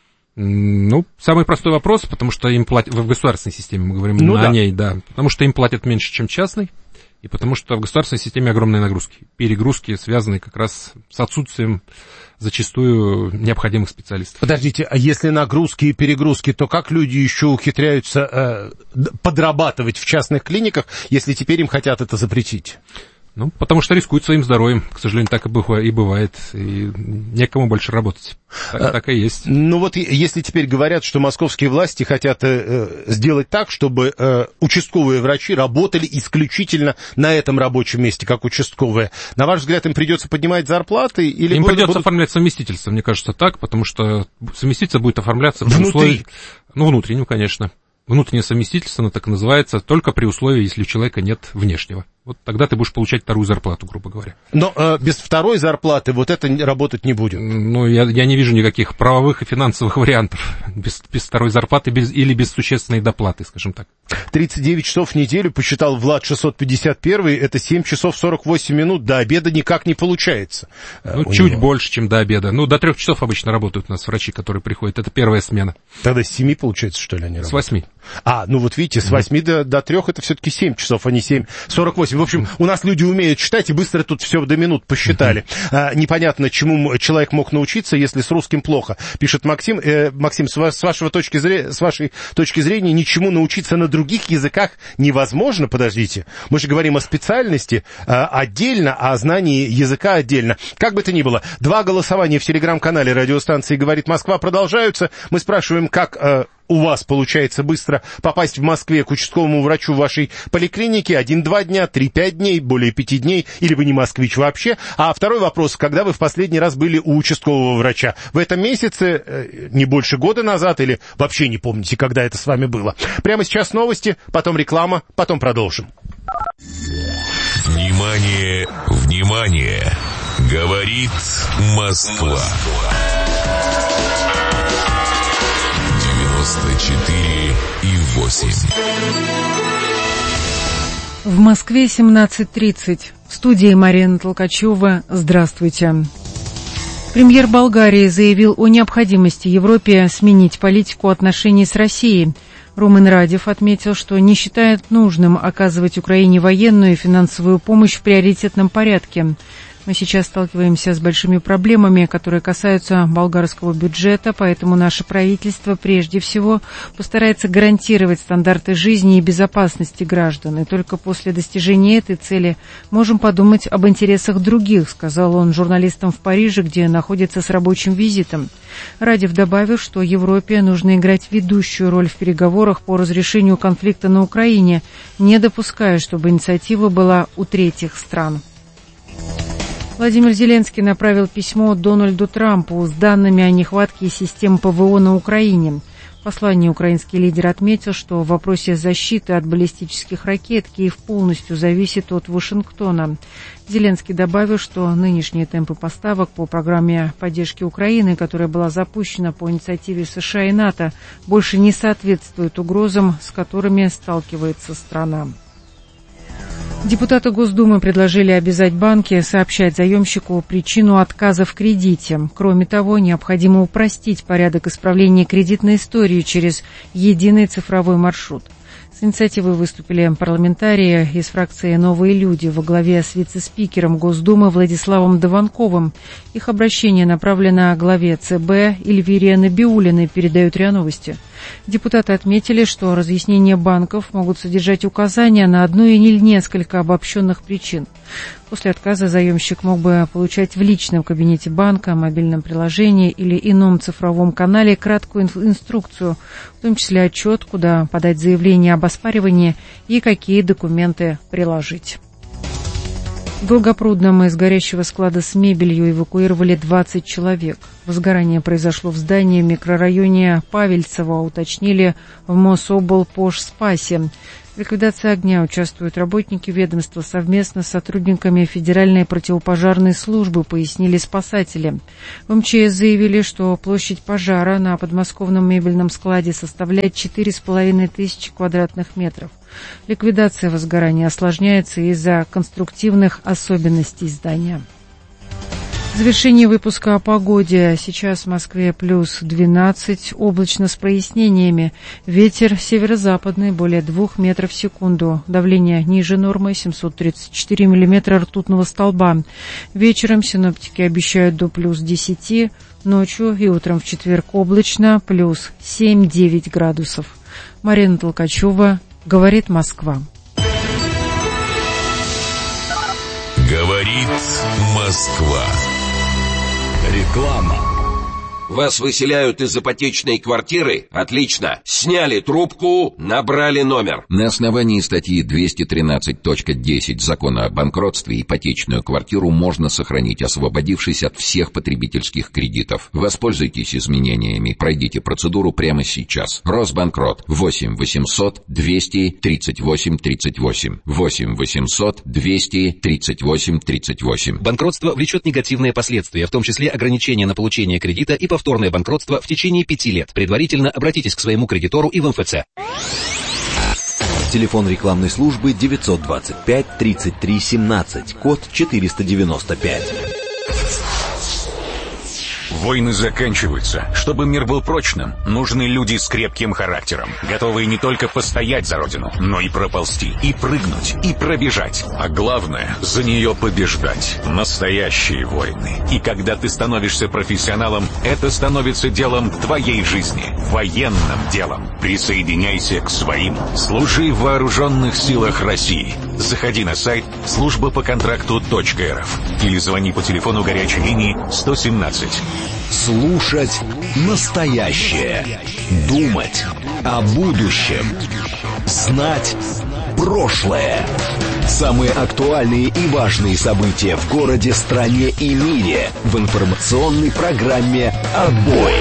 Ну, самый простой вопрос, потому что им платят, в государственной системе мы говорим ну, о да. ней, да, потому что им платят меньше, чем частной, и потому что в государственной системе огромные нагрузки, перегрузки, связанные как раз с отсутствием зачастую необходимых специалистов. Подождите, а если нагрузки и перегрузки, то как люди еще ухитряются э, подрабатывать в частных клиниках, если теперь им хотят это запретить? Ну, потому что рискуют своим здоровьем, к сожалению, так и бывает, и некому больше работать. Так, а, так и есть. Ну вот если теперь говорят, что московские власти хотят э, сделать так, чтобы э, участковые врачи работали исключительно на этом рабочем месте, как участковые, на ваш взгляд, им придется поднимать зарплаты? Или им будут, придется будут... оформлять совместительство, мне кажется, так, потому что совместительство будет оформляться при внутри. условии... Ну, внутреннем, конечно. Внутреннее совместительство, оно так и называется, только при условии, если у человека нет внешнего. Вот тогда ты будешь получать вторую зарплату, грубо говоря. Но э, без второй зарплаты вот это работать не будет? Ну, я, я не вижу никаких правовых и финансовых вариантов без, без второй зарплаты без, или без существенной доплаты, скажем так. тридцать девять часов в неделю, посчитал Влад шестьсот пятьдесят один, это семь часов сорок восемь минут, до обеда никак не получается. Ну, чуть него. больше, чем до обеда. Ну, до трех часов обычно работают у нас врачи, которые приходят, это первая смена. Тогда с семи, получается, что ли, они работают? С восьми. А, ну вот видите, с восьми mm-hmm. до, до трех это все-таки семь часов, а не семь сорок восемь. В общем, у нас люди умеют считать и быстро тут все до минут посчитали. Mm-hmm. А, непонятно, чему человек мог научиться, если с русским плохо. Пишет Максим. Э, Максим, с, вас, с, вашего точки зрения, с вашей точки зрения, ничему научиться на других языках невозможно? Подождите. Мы же говорим о специальности а, отдельно, а о знании языка отдельно. Как бы то ни было, два голосования в телеграм-канале радиостанции «Говорит Москва» продолжаются. Мы спрашиваем, как... А, у вас получается быстро попасть в Москве к участковому врачу в вашей поликлинике? Один-два дня, три-пять дней, более пяти дней, или вы не москвич вообще? А второй вопрос, когда вы в последний раз были у участкового врача? В этом месяце, не больше года назад, или вообще не помните, когда это с вами было? Прямо сейчас новости, потом реклама, потом продолжим. Внимание, внимание! Говорит Москва. девяносто четыре и восемь. В Москве семнадцать тридцать. В студии Марина Толкачева. Здравствуйте. Премьер Болгарии заявил о необходимости Европе сменить политику отношений с Россией. Румен Радев отметил, что не считает нужным оказывать Украине военную и финансовую помощь в приоритетном порядке. Мы сейчас сталкиваемся с большими проблемами, которые касаются болгарского бюджета, поэтому наше правительство прежде всего постарается гарантировать стандарты жизни и безопасности граждан. И только после достижения этой цели можем подумать об интересах других, сказал он журналистам в Париже, где находится с рабочим визитом. Радев добавил, что Европе нужно играть ведущую роль в переговорах по разрешению конфликта на Украине, не допуская, чтобы инициатива была у третьих стран. Владимир Зеленский направил письмо Дональду Трампу с данными о нехватке систем ПВО на Украине. В послании украинский лидер отметил, что в вопросе защиты от баллистических ракет Киев полностью зависит от Вашингтона. Зеленский добавил, что нынешние темпы поставок по программе поддержки Украины, которая была запущена по инициативе США и НАТО, больше не соответствуют угрозам, с которыми сталкивается страна. Депутаты Госдумы предложили обязать банки сообщать заемщику причину отказа в кредите. Кроме того, необходимо упростить порядок исправления кредитной истории через единый цифровой маршрут. С инициативой выступили парламентарии из фракции «Новые люди» во главе с вице-спикером Госдумы Владиславом Дованковым. Их обращение направлено главе ЦБ Эльвире Набиуллиной, передают РИА Новости. Депутаты отметили, что разъяснения банков могут содержать указания на одну или несколько обобщенных причин. После отказа заемщик мог бы получать в личном кабинете банка, мобильном приложении или ином цифровом канале краткую инструкцию, в том числе отчет, куда подать заявление об оспаривании и какие документы приложить. В Долгопрудном из горящего склада с мебелью эвакуировали двадцать человек. Возгорание произошло в здании в микрорайоне Павельцево, уточнили в Мособлпожспасе. В ликвидации огня участвуют работники ведомства совместно с сотрудниками Федеральной противопожарной службы, пояснили спасатели. В МЧС заявили, что площадь пожара на подмосковном мебельном складе составляет четыре с половиной тысячи квадратных метров. Ликвидация возгорания осложняется из-за конструктивных особенностей здания. В завершении выпуска о погоде. Сейчас в Москве плюс двенадцать, облачно с прояснениями. Ветер северо-западный, более двух метров в секунду. Давление ниже нормы, семьсот тридцать четыре миллиметра ртутного столба. Вечером синоптики обещают до плюс десяти, ночью и утром в четверг облачно, плюс семь-девять градусов. Марина Толкачева, говорит Москва. Говорит Москва. Реклама. Вас выселяют из ипотечной квартиры? Отлично. Сняли трубку, набрали номер. На основании статьи двести тринадцать точка десять Закона о банкротстве ипотечную квартиру можно сохранить, освободившись от всех потребительских кредитов. Воспользуйтесь изменениями. Пройдите процедуру прямо сейчас. Росбанкрот. восемь восемьсот двести тридцать восемь тридцать восемь. восемь восемьсот двести тридцать восемь тридцать восемь. Банкротство влечет негативные последствия, в том числе ограничения на получение кредита и повторное банкротство в течение пяти лет. Предварительно обратитесь к своему кредитору и в эм эф цэ. Телефон рекламной службы девятьсот двадцать пять тридцать три семнадцать, код четыреста девяносто пять. Войны заканчиваются. Чтобы мир был прочным, нужны люди с крепким характером, готовые не только постоять за родину, но и проползти, и прыгнуть, и пробежать. А главное, за нее побеждать. Настоящие войны. И когда ты становишься профессионалом, это становится делом твоей жизни, военным делом. Присоединяйся к своим. Служи в вооруженных силах России. Заходи на сайт служба по контракту точка эр эф или звони по телефону горячей линии сто семнадцать. Слушать настоящее. Думать о будущем. Знать прошлое. Самые актуальные и важные события в городе, стране и мире в информационной программе «Отбой».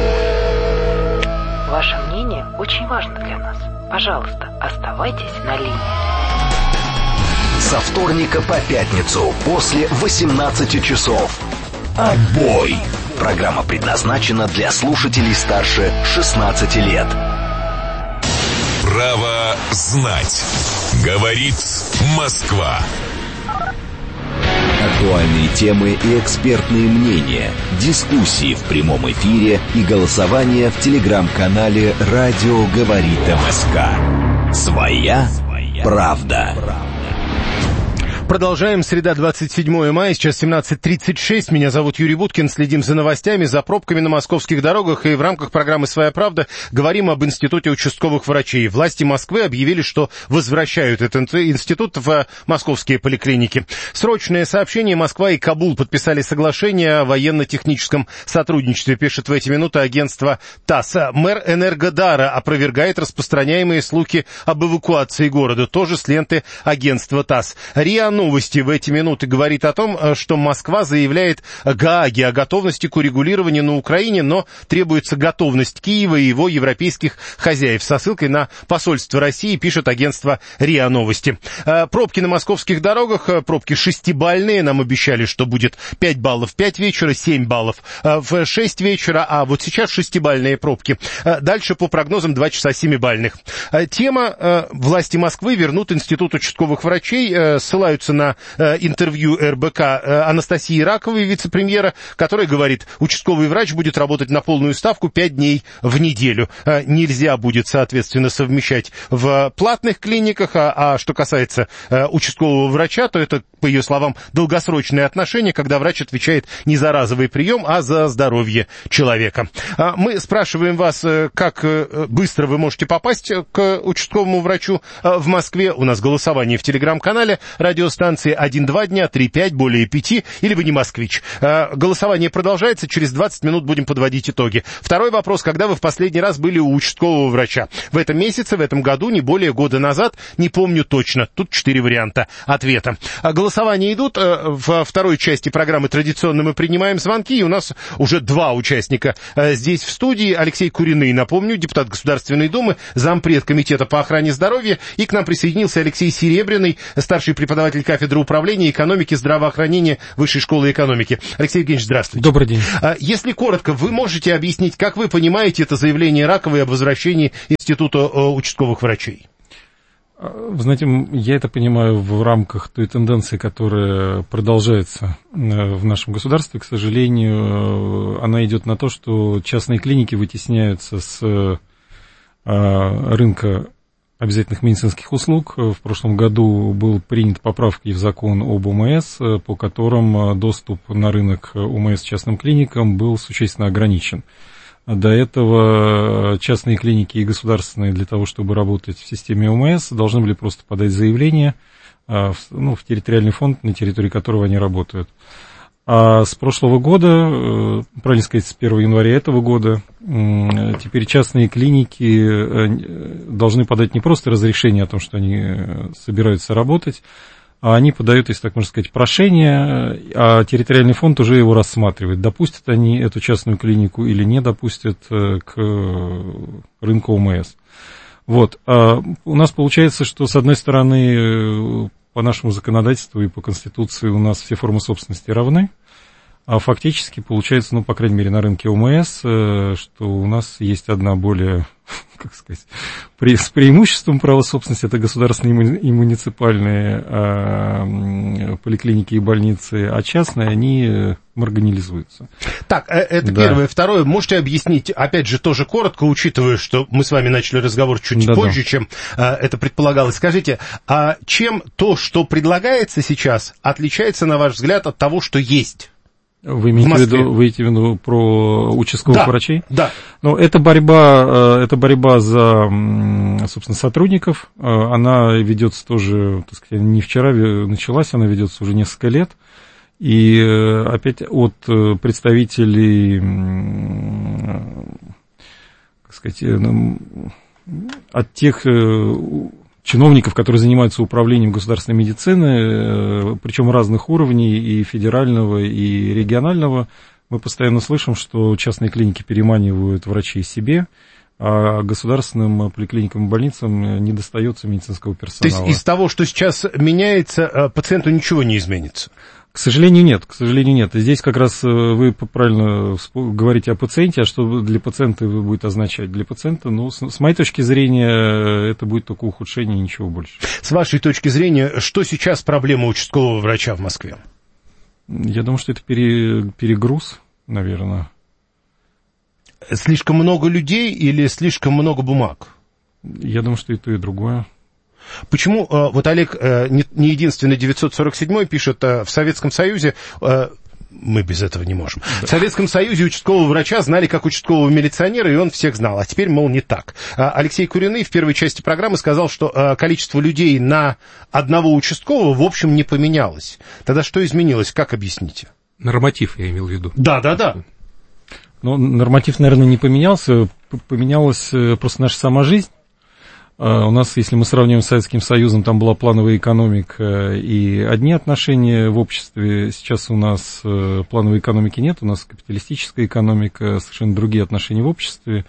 Ваше мнение очень важно для нас. Пожалуйста, оставайтесь на линии. Со вторника по пятницу после восемнадцати часов. «Отбой». Программа предназначена для слушателей старше шестнадцати лет. Право знать. Говорит Москва. Актуальные темы и экспертные мнения, дискуссии в прямом эфире и голосование в телеграм-канале «Радио говорит МСК». Своя правда. Продолжаем. Среда, двадцать седьмое мая, сейчас семнадцать тридцать шесть. Меня зовут Юрий Буткин. Следим за новостями, за пробками на московских дорогах. И в рамках программы «Своя правда» говорим об Институте участковых врачей. Власти Москвы объявили, что возвращают этот институт в московские поликлиники. Срочное сообщение. Москва и Кабул подписали соглашение о военно-техническом сотрудничестве, пишет в эти минуты агентство ТАСС. Мэр Энергодара опровергает распространяемые слухи об эвакуации города. Тоже с ленты агентства ТАСС. РИА Новости в эти минуты говорит о том, что Москва заявляет Гааге о готовности к урегулированию на Украине, но требуется готовность Киева и его европейских хозяев. Со ссылкой на посольство России пишет агентство РИА Новости. Пробки на московских дорогах, пробки шестибалльные. Нам обещали, что будет пять баллов в пять вечера, семь баллов в шесть вечера, а вот сейчас шестибалльные пробки. Дальше по прогнозам два часа семибалльных. Тема: власти Москвы вернут институт участковых врачей. Ссылаются на интервью эр бэ ка Анастасии Раковой, вице-премьера, которая говорит, участковый врач будет работать на полную ставку пять дней в неделю. Нельзя будет, соответственно, совмещать в платных клиниках, а, а что касается участкового врача, то это, по ее словам, долгосрочные отношения, когда врач отвечает не за разовый прием, а за здоровье человека. Мы спрашиваем вас, как быстро вы можете попасть к участковому врачу в Москве. У нас голосование в телеграм-канале радиостанции один-два дня, три-пять, более пяти, или вы не москвич. Голосование продолжается, через двадцать минут будем подводить итоги. Второй вопрос: когда вы в последний раз были у участкового врача? В этом месяце, в этом году, не более года назад, не помню точно. Тут четыре варианта ответа. Голосования идут. Во второй части программы традиционно мы принимаем звонки, и у нас уже два участника здесь в студии. Алексей Куриный, напомню, депутат Государственной Думы, зампред комитета по охране здоровья, и к нам присоединился Алексей Серебряный, старший преподаватель кафедры управления экономики, здравоохранения Высшей школы экономики. Алексей Евгеньевич, здравствуйте. Добрый день. Если коротко, вы можете объяснить, как вы понимаете это заявление Раковой об возвращении института участковых врачей? Вы знаете, я это понимаю в рамках той тенденции, которая продолжается в нашем государстве. К сожалению, она идет на то, что частные клиники вытесняются с рынка обязательных медицинских услуг. В прошлом году был принят поправки в закон об о эм эс, по которым доступ на рынок о эм эс частным клиникам был существенно ограничен. До этого частные клиники и государственные для того, чтобы работать в системе о эм эс, должны были просто подать заявление в, ну, в территориальный фонд, на территории которого они работают. А с прошлого года, правильно сказать, с первого января этого года, теперь частные клиники должны подать не просто разрешение о том, что они собираются работать, а они подают, если так можно сказать, прошение, а территориальный фонд уже его рассматривает. Допустят они эту частную клинику или не допустят к рынку о эм эс. Вот. А у нас получается, что, с одной стороны, по нашему законодательству и по Конституции у нас все формы собственности равны, а фактически получается, ну, по крайней мере, на рынке о эм эс, что у нас есть одна более, как сказать, при, с преимуществом права собственности, это государственные и муниципальные а, поликлиники и больницы, а частные, они маргинализуются. Так, это да. Первое. Второе, можете объяснить, опять же, тоже коротко, учитывая, что мы с вами начали разговор чуть да, позже, да. чем а, это предполагалось. Скажите, а чем то, что предлагается сейчас, отличается, на ваш взгляд, от того, что есть? Вы имеете в виду, вы имеете в виду про участковых да, врачей? Да. Ну, это борьба, это борьба за, собственно, сотрудников. Она ведется тоже, так сказать, не вчера началась, она ведется уже несколько лет. И опять от представителей, как сказать, от тех чиновников, которые занимаются управлением государственной медицины, причем разных уровней, и федерального, и регионального, мы постоянно слышим, что частные клиники переманивают врачей себе, а государственным поликлиникам и больницам не достается медицинского персонала. То есть из того, что сейчас меняется, пациенту ничего не изменится? К сожалению, нет, к сожалению, нет. Здесь как раз вы правильно говорите о пациенте, а что для пациента будет означать? Для пациента, ну, с, с моей точки зрения, это будет только ухудшение, ничего больше. С вашей точки зрения, что сейчас проблема участкового врача в Москве? Я думаю, что это пере, перегруз, наверное. Слишком много людей или слишком много бумаг? Я думаю, что и то, и другое. Почему, вот Олег, не единственный девятьсот сорок седьмой пишет, в Советском Союзе, мы без этого не можем, да. В Советском Союзе участкового врача знали как участкового милиционера, и он всех знал, а теперь, мол, не так. Алексей Куриный в первой части программы сказал, что количество людей на одного участкового, в общем, не поменялось. Тогда что изменилось, как объясните? Норматив, я имел в виду. Да, да, да. Ну, норматив, наверное, не поменялся, поменялась просто наша сама жизнь. У нас, если мы сравниваем с Советским Союзом, там была плановая экономика и одни отношения в обществе. Сейчас у нас плановой экономики нет, у нас капиталистическая экономика, совершенно другие отношения в обществе.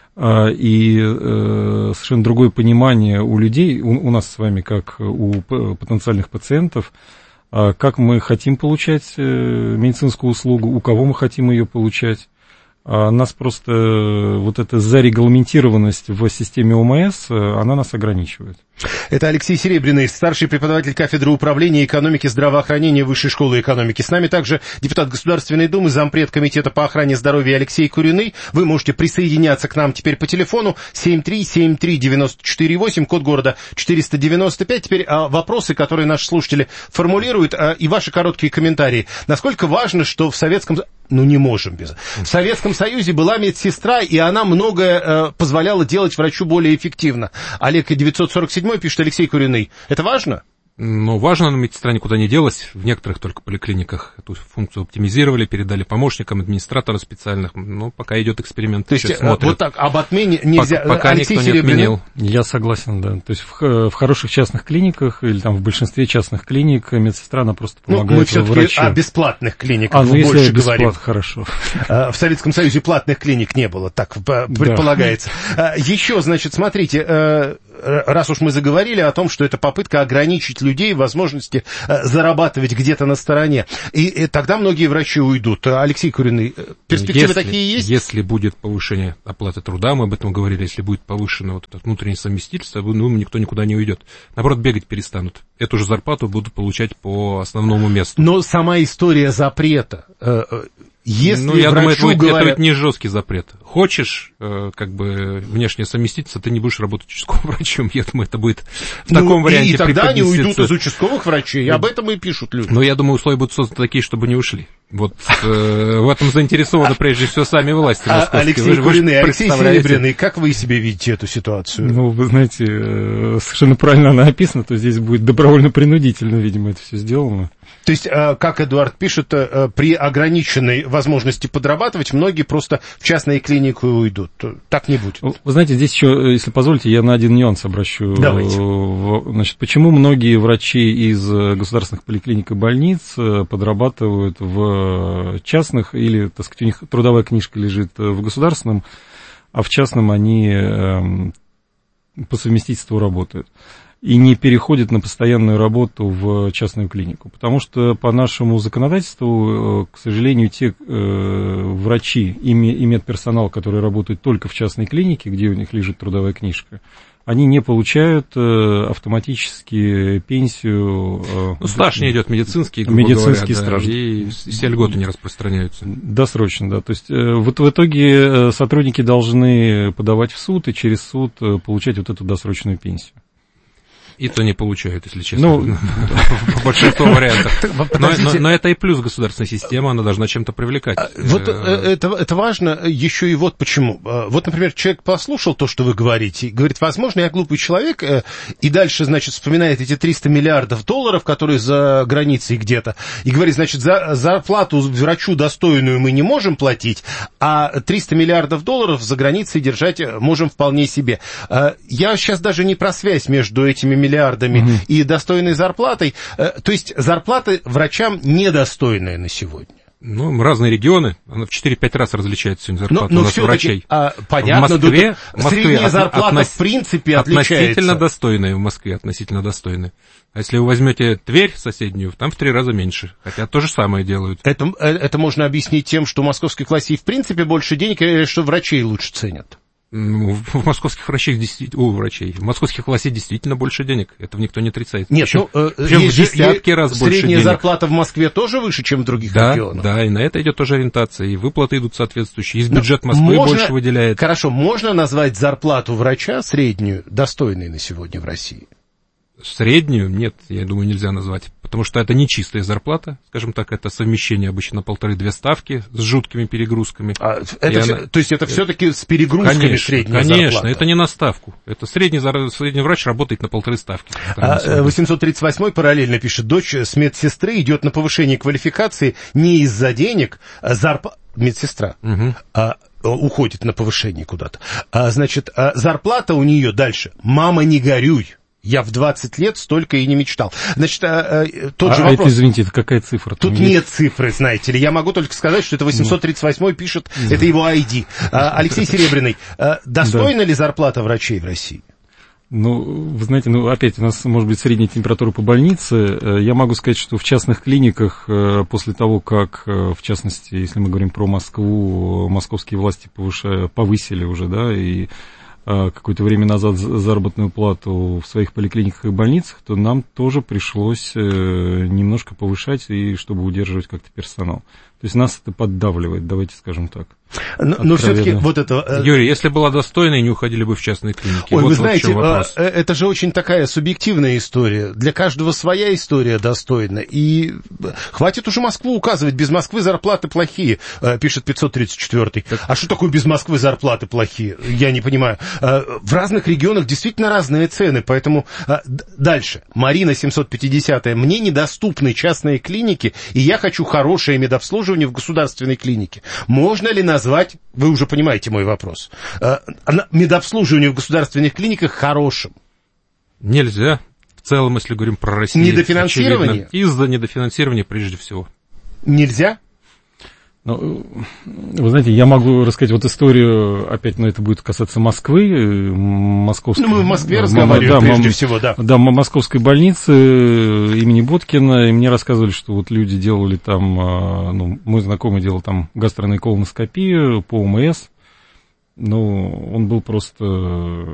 И совершенно другое понимание у людей, у, у нас с вами, как у потенциальных пациентов, как мы хотим получать медицинскую услугу, у кого мы хотим ее получать. Нас просто вот эта зарегламентированность в системе ОМС, она нас ограничивает. Это Алексей Серебряный, старший преподаватель кафедры управления экономики здравоохранения Высшей школы экономики. С нами также депутат Государственной Думы, зампред комитета по охране здоровья Алексей Куриный. Вы можете присоединяться к нам теперь по телефону семь три семь три девять четыре восемь, код города четыреста девяносто пять. Теперь а, вопросы, которые наши слушатели формулируют, а, и ваши короткие комментарии. Насколько важно, что в Советском... Ну, не можем без... В Советском Союзе была медсестра, и она многое э, позволяла делать врачу более эффективно. Олег девятьсот сорок семь пишет, Алексей Куриный. Это важно? Ну, важно, но медсестра никуда не делась. В некоторых только поликлиниках эту функцию оптимизировали, передали помощникам, администраторам специальных. Но пока идет эксперимент. То есть вот так об отмене нельзя... Пока, пока Алексей никто не отменил. Я согласен, да. То есть в, в хороших частных клиниках или там в большинстве частных клиник медсестра, она просто помогает. Ну, мы все-таки врачу. о бесплатных клиниках а, ну, больше если говорим. Бесплат, хорошо. В Советском Союзе платных клиник не было, так предполагается. Да. Еще, значит, смотрите, раз уж мы заговорили о том, что это попытка ограничить людей возможности зарабатывать где-то на стороне. И, и тогда многие врачи уйдут. Алексей Куриный, перспективы если, такие есть? Если будет повышение оплаты труда, мы об этом говорили, если будет повышено вот это внутреннее совместительство, ну, никто никуда не уйдет. Наоборот, бегать перестанут. Эту же зарплату будут получать по основному месту. Но сама история запрета... Если ну, я думаю, это будет, говорят... это будет не жесткий запрет. Хочешь, э, как бы, внешне совместиться, ты не будешь работать участковым врачом. Я думаю, это будет в ну, таком варианте. И тогда они уйдут из участковых врачей, и об этом и пишут люди. Но я думаю, условия будут созданы такие, чтобы не ушли. Вот э, в этом заинтересованы прежде всего сами власти московские. Алексей Куриный, Алексей Серебряный, как вы себе видите эту ситуацию? Ну, вы знаете, совершенно правильно она описана, то здесь будет добровольно-принудительно, видимо, это все сделано. То есть, как Эдуард пишет, при ограниченной возможности подрабатывать, многие просто в частную клинику уйдут. Так не будет. Вы знаете, здесь еще, если позволите, я на один нюанс обращу. Давайте. Значит, почему многие врачи из государственных поликлиник и больниц подрабатывают в частных, или, так сказать, у них трудовая книжка лежит в государственном, а в частном они по совместительству работают и не переходят на постоянную работу в частную клинику. Потому что по нашему законодательству, к сожалению, те э, врачи и медперсонал, которые работают только в частной клинике, где у них лежит трудовая книжка, они не получают э, автоматически пенсию. Э, ну, стаж не идет медицинский, грубо медицинский говоря, стаж. Да, и все льготы не распространяются. Досрочно, да. То есть э, вот в итоге сотрудники должны подавать в суд и через суд получать вот эту досрочную пенсию. И то не получают, если честно. Ну, по большинству вариантов. Но, но, но это и плюс государственной системы, она должна чем-то привлекать. Вот это, это важно еще и вот почему. Вот, например, человек послушал то, что вы говорите, и говорит, возможно, я глупый человек, и дальше, значит, вспоминает эти триста миллиардов долларов, которые за границей где-то, и говорит, значит, за зарплату врачу достойную мы не можем платить, а триста миллиардов долларов за границей держать можем вполне себе. Я сейчас даже не про связь между этими миллиардами миллиардами угу. и достойной зарплатой. То есть зарплаты врачам недостойные на сегодня. Ну, разные регионы, она в четыре-пять раз различается сегодня зарплата но, но у нас врачей. А, понятно, в Москве, в Москве средняя от, зарплата относ... в принципе отличается. Относительно достойная в Москве, относительно достойная. А если вы возьмете Тверь соседнюю, там в три раза меньше. Хотя то же самое делают. Это, это можно объяснить тем, что у московских властей в принципе больше денег, или что врачей лучше ценят. В московских врачей действительно, у врачей, в московских властей действительно больше денег, этого никто не отрицает. Нет, причем, ну, причем в десятки раз больше денег. Средняя зарплата в Москве тоже выше, чем в других да, регионах. Да, и на это идет тоже ориентация, и выплаты идут соответствующие, из бюджета Москвы можно, больше выделяет. Хорошо, можно назвать зарплату врача среднюю достойной на сегодня в России? Среднюю? Нет, я думаю, нельзя назвать, потому что это не чистая зарплата, скажем так, это совмещение обычно на полторы-две ставки с жуткими перегрузками. А, это все, она... То есть это все-таки с перегрузками конечно, средняя конечно, зарплата? Конечно, это не на ставку, это средний, средний врач работает на полторы ставки. А, восемьсот тридцать восьмой параллельно пишет, дочь с медсестры идет на повышение квалификации не из-за денег, а зарплата... Медсестра. Угу. А, уходит на повышение куда-то. А, значит, а зарплата у нее дальше. Мама, не горюй. Я в двадцать лет столько и не мечтал. Значит, а, а, тот а, же а вопрос. это, извините, это какая цифра? Тут есть? Нет цифры, знаете ли. Я могу только сказать, что это восемьсот тридцать восьмой пишет, mm. это его ай ди. А, Алексей Серебряный, а, достойна да. ли зарплата врачей в России? Ну, вы знаете, ну, опять у нас, может быть, средняя температура по больнице. Я могу сказать, что в частных клиниках, после того, как, в частности, если мы говорим про Москву, московские власти повышали, повысили уже, да, и какое-то время назад заработную плату в своих поликлиниках и больницах, то нам тоже пришлось немножко повышать, и чтобы удерживать как-то персонал. То есть нас это поддавливает, давайте скажем так. Но, но все-таки вот это... Юрий, если была достойной, не уходили бы в частные клиники. Ой, вот вы знаете, вот это же очень такая субъективная история. Для каждого своя история достойна. И хватит уже Москву указывать. Без Москвы зарплаты плохие, пишет пятьсот тридцать четвёртый. А что такое без Москвы зарплаты плохие? Я не понимаю. В разных регионах действительно разные цены. Поэтому дальше. Марина семьсот пятидесятая. Мне недоступны частные клиники, и я хочу хорошее медобслуживание в государственной клинике. Можно ли назвать, вы уже понимаете мой вопрос, медобслуживание в государственных клиниках хорошим? Нельзя. В целом, если говорим про Россию... Недофинансирование? Очевидно, из-за недофинансирования прежде всего. Нельзя? Ну, вы знаете, я могу рассказать вот историю, опять, но это будет касаться Москвы, московской... Ну, мы в Москве разговариваем да, прежде мам, всего, да. Да, московской больницы имени Боткина, и мне рассказывали, что вот люди делали там, ну, мой знакомый делал там гастроэнтероколоноскопию по ОМС, ну, он был просто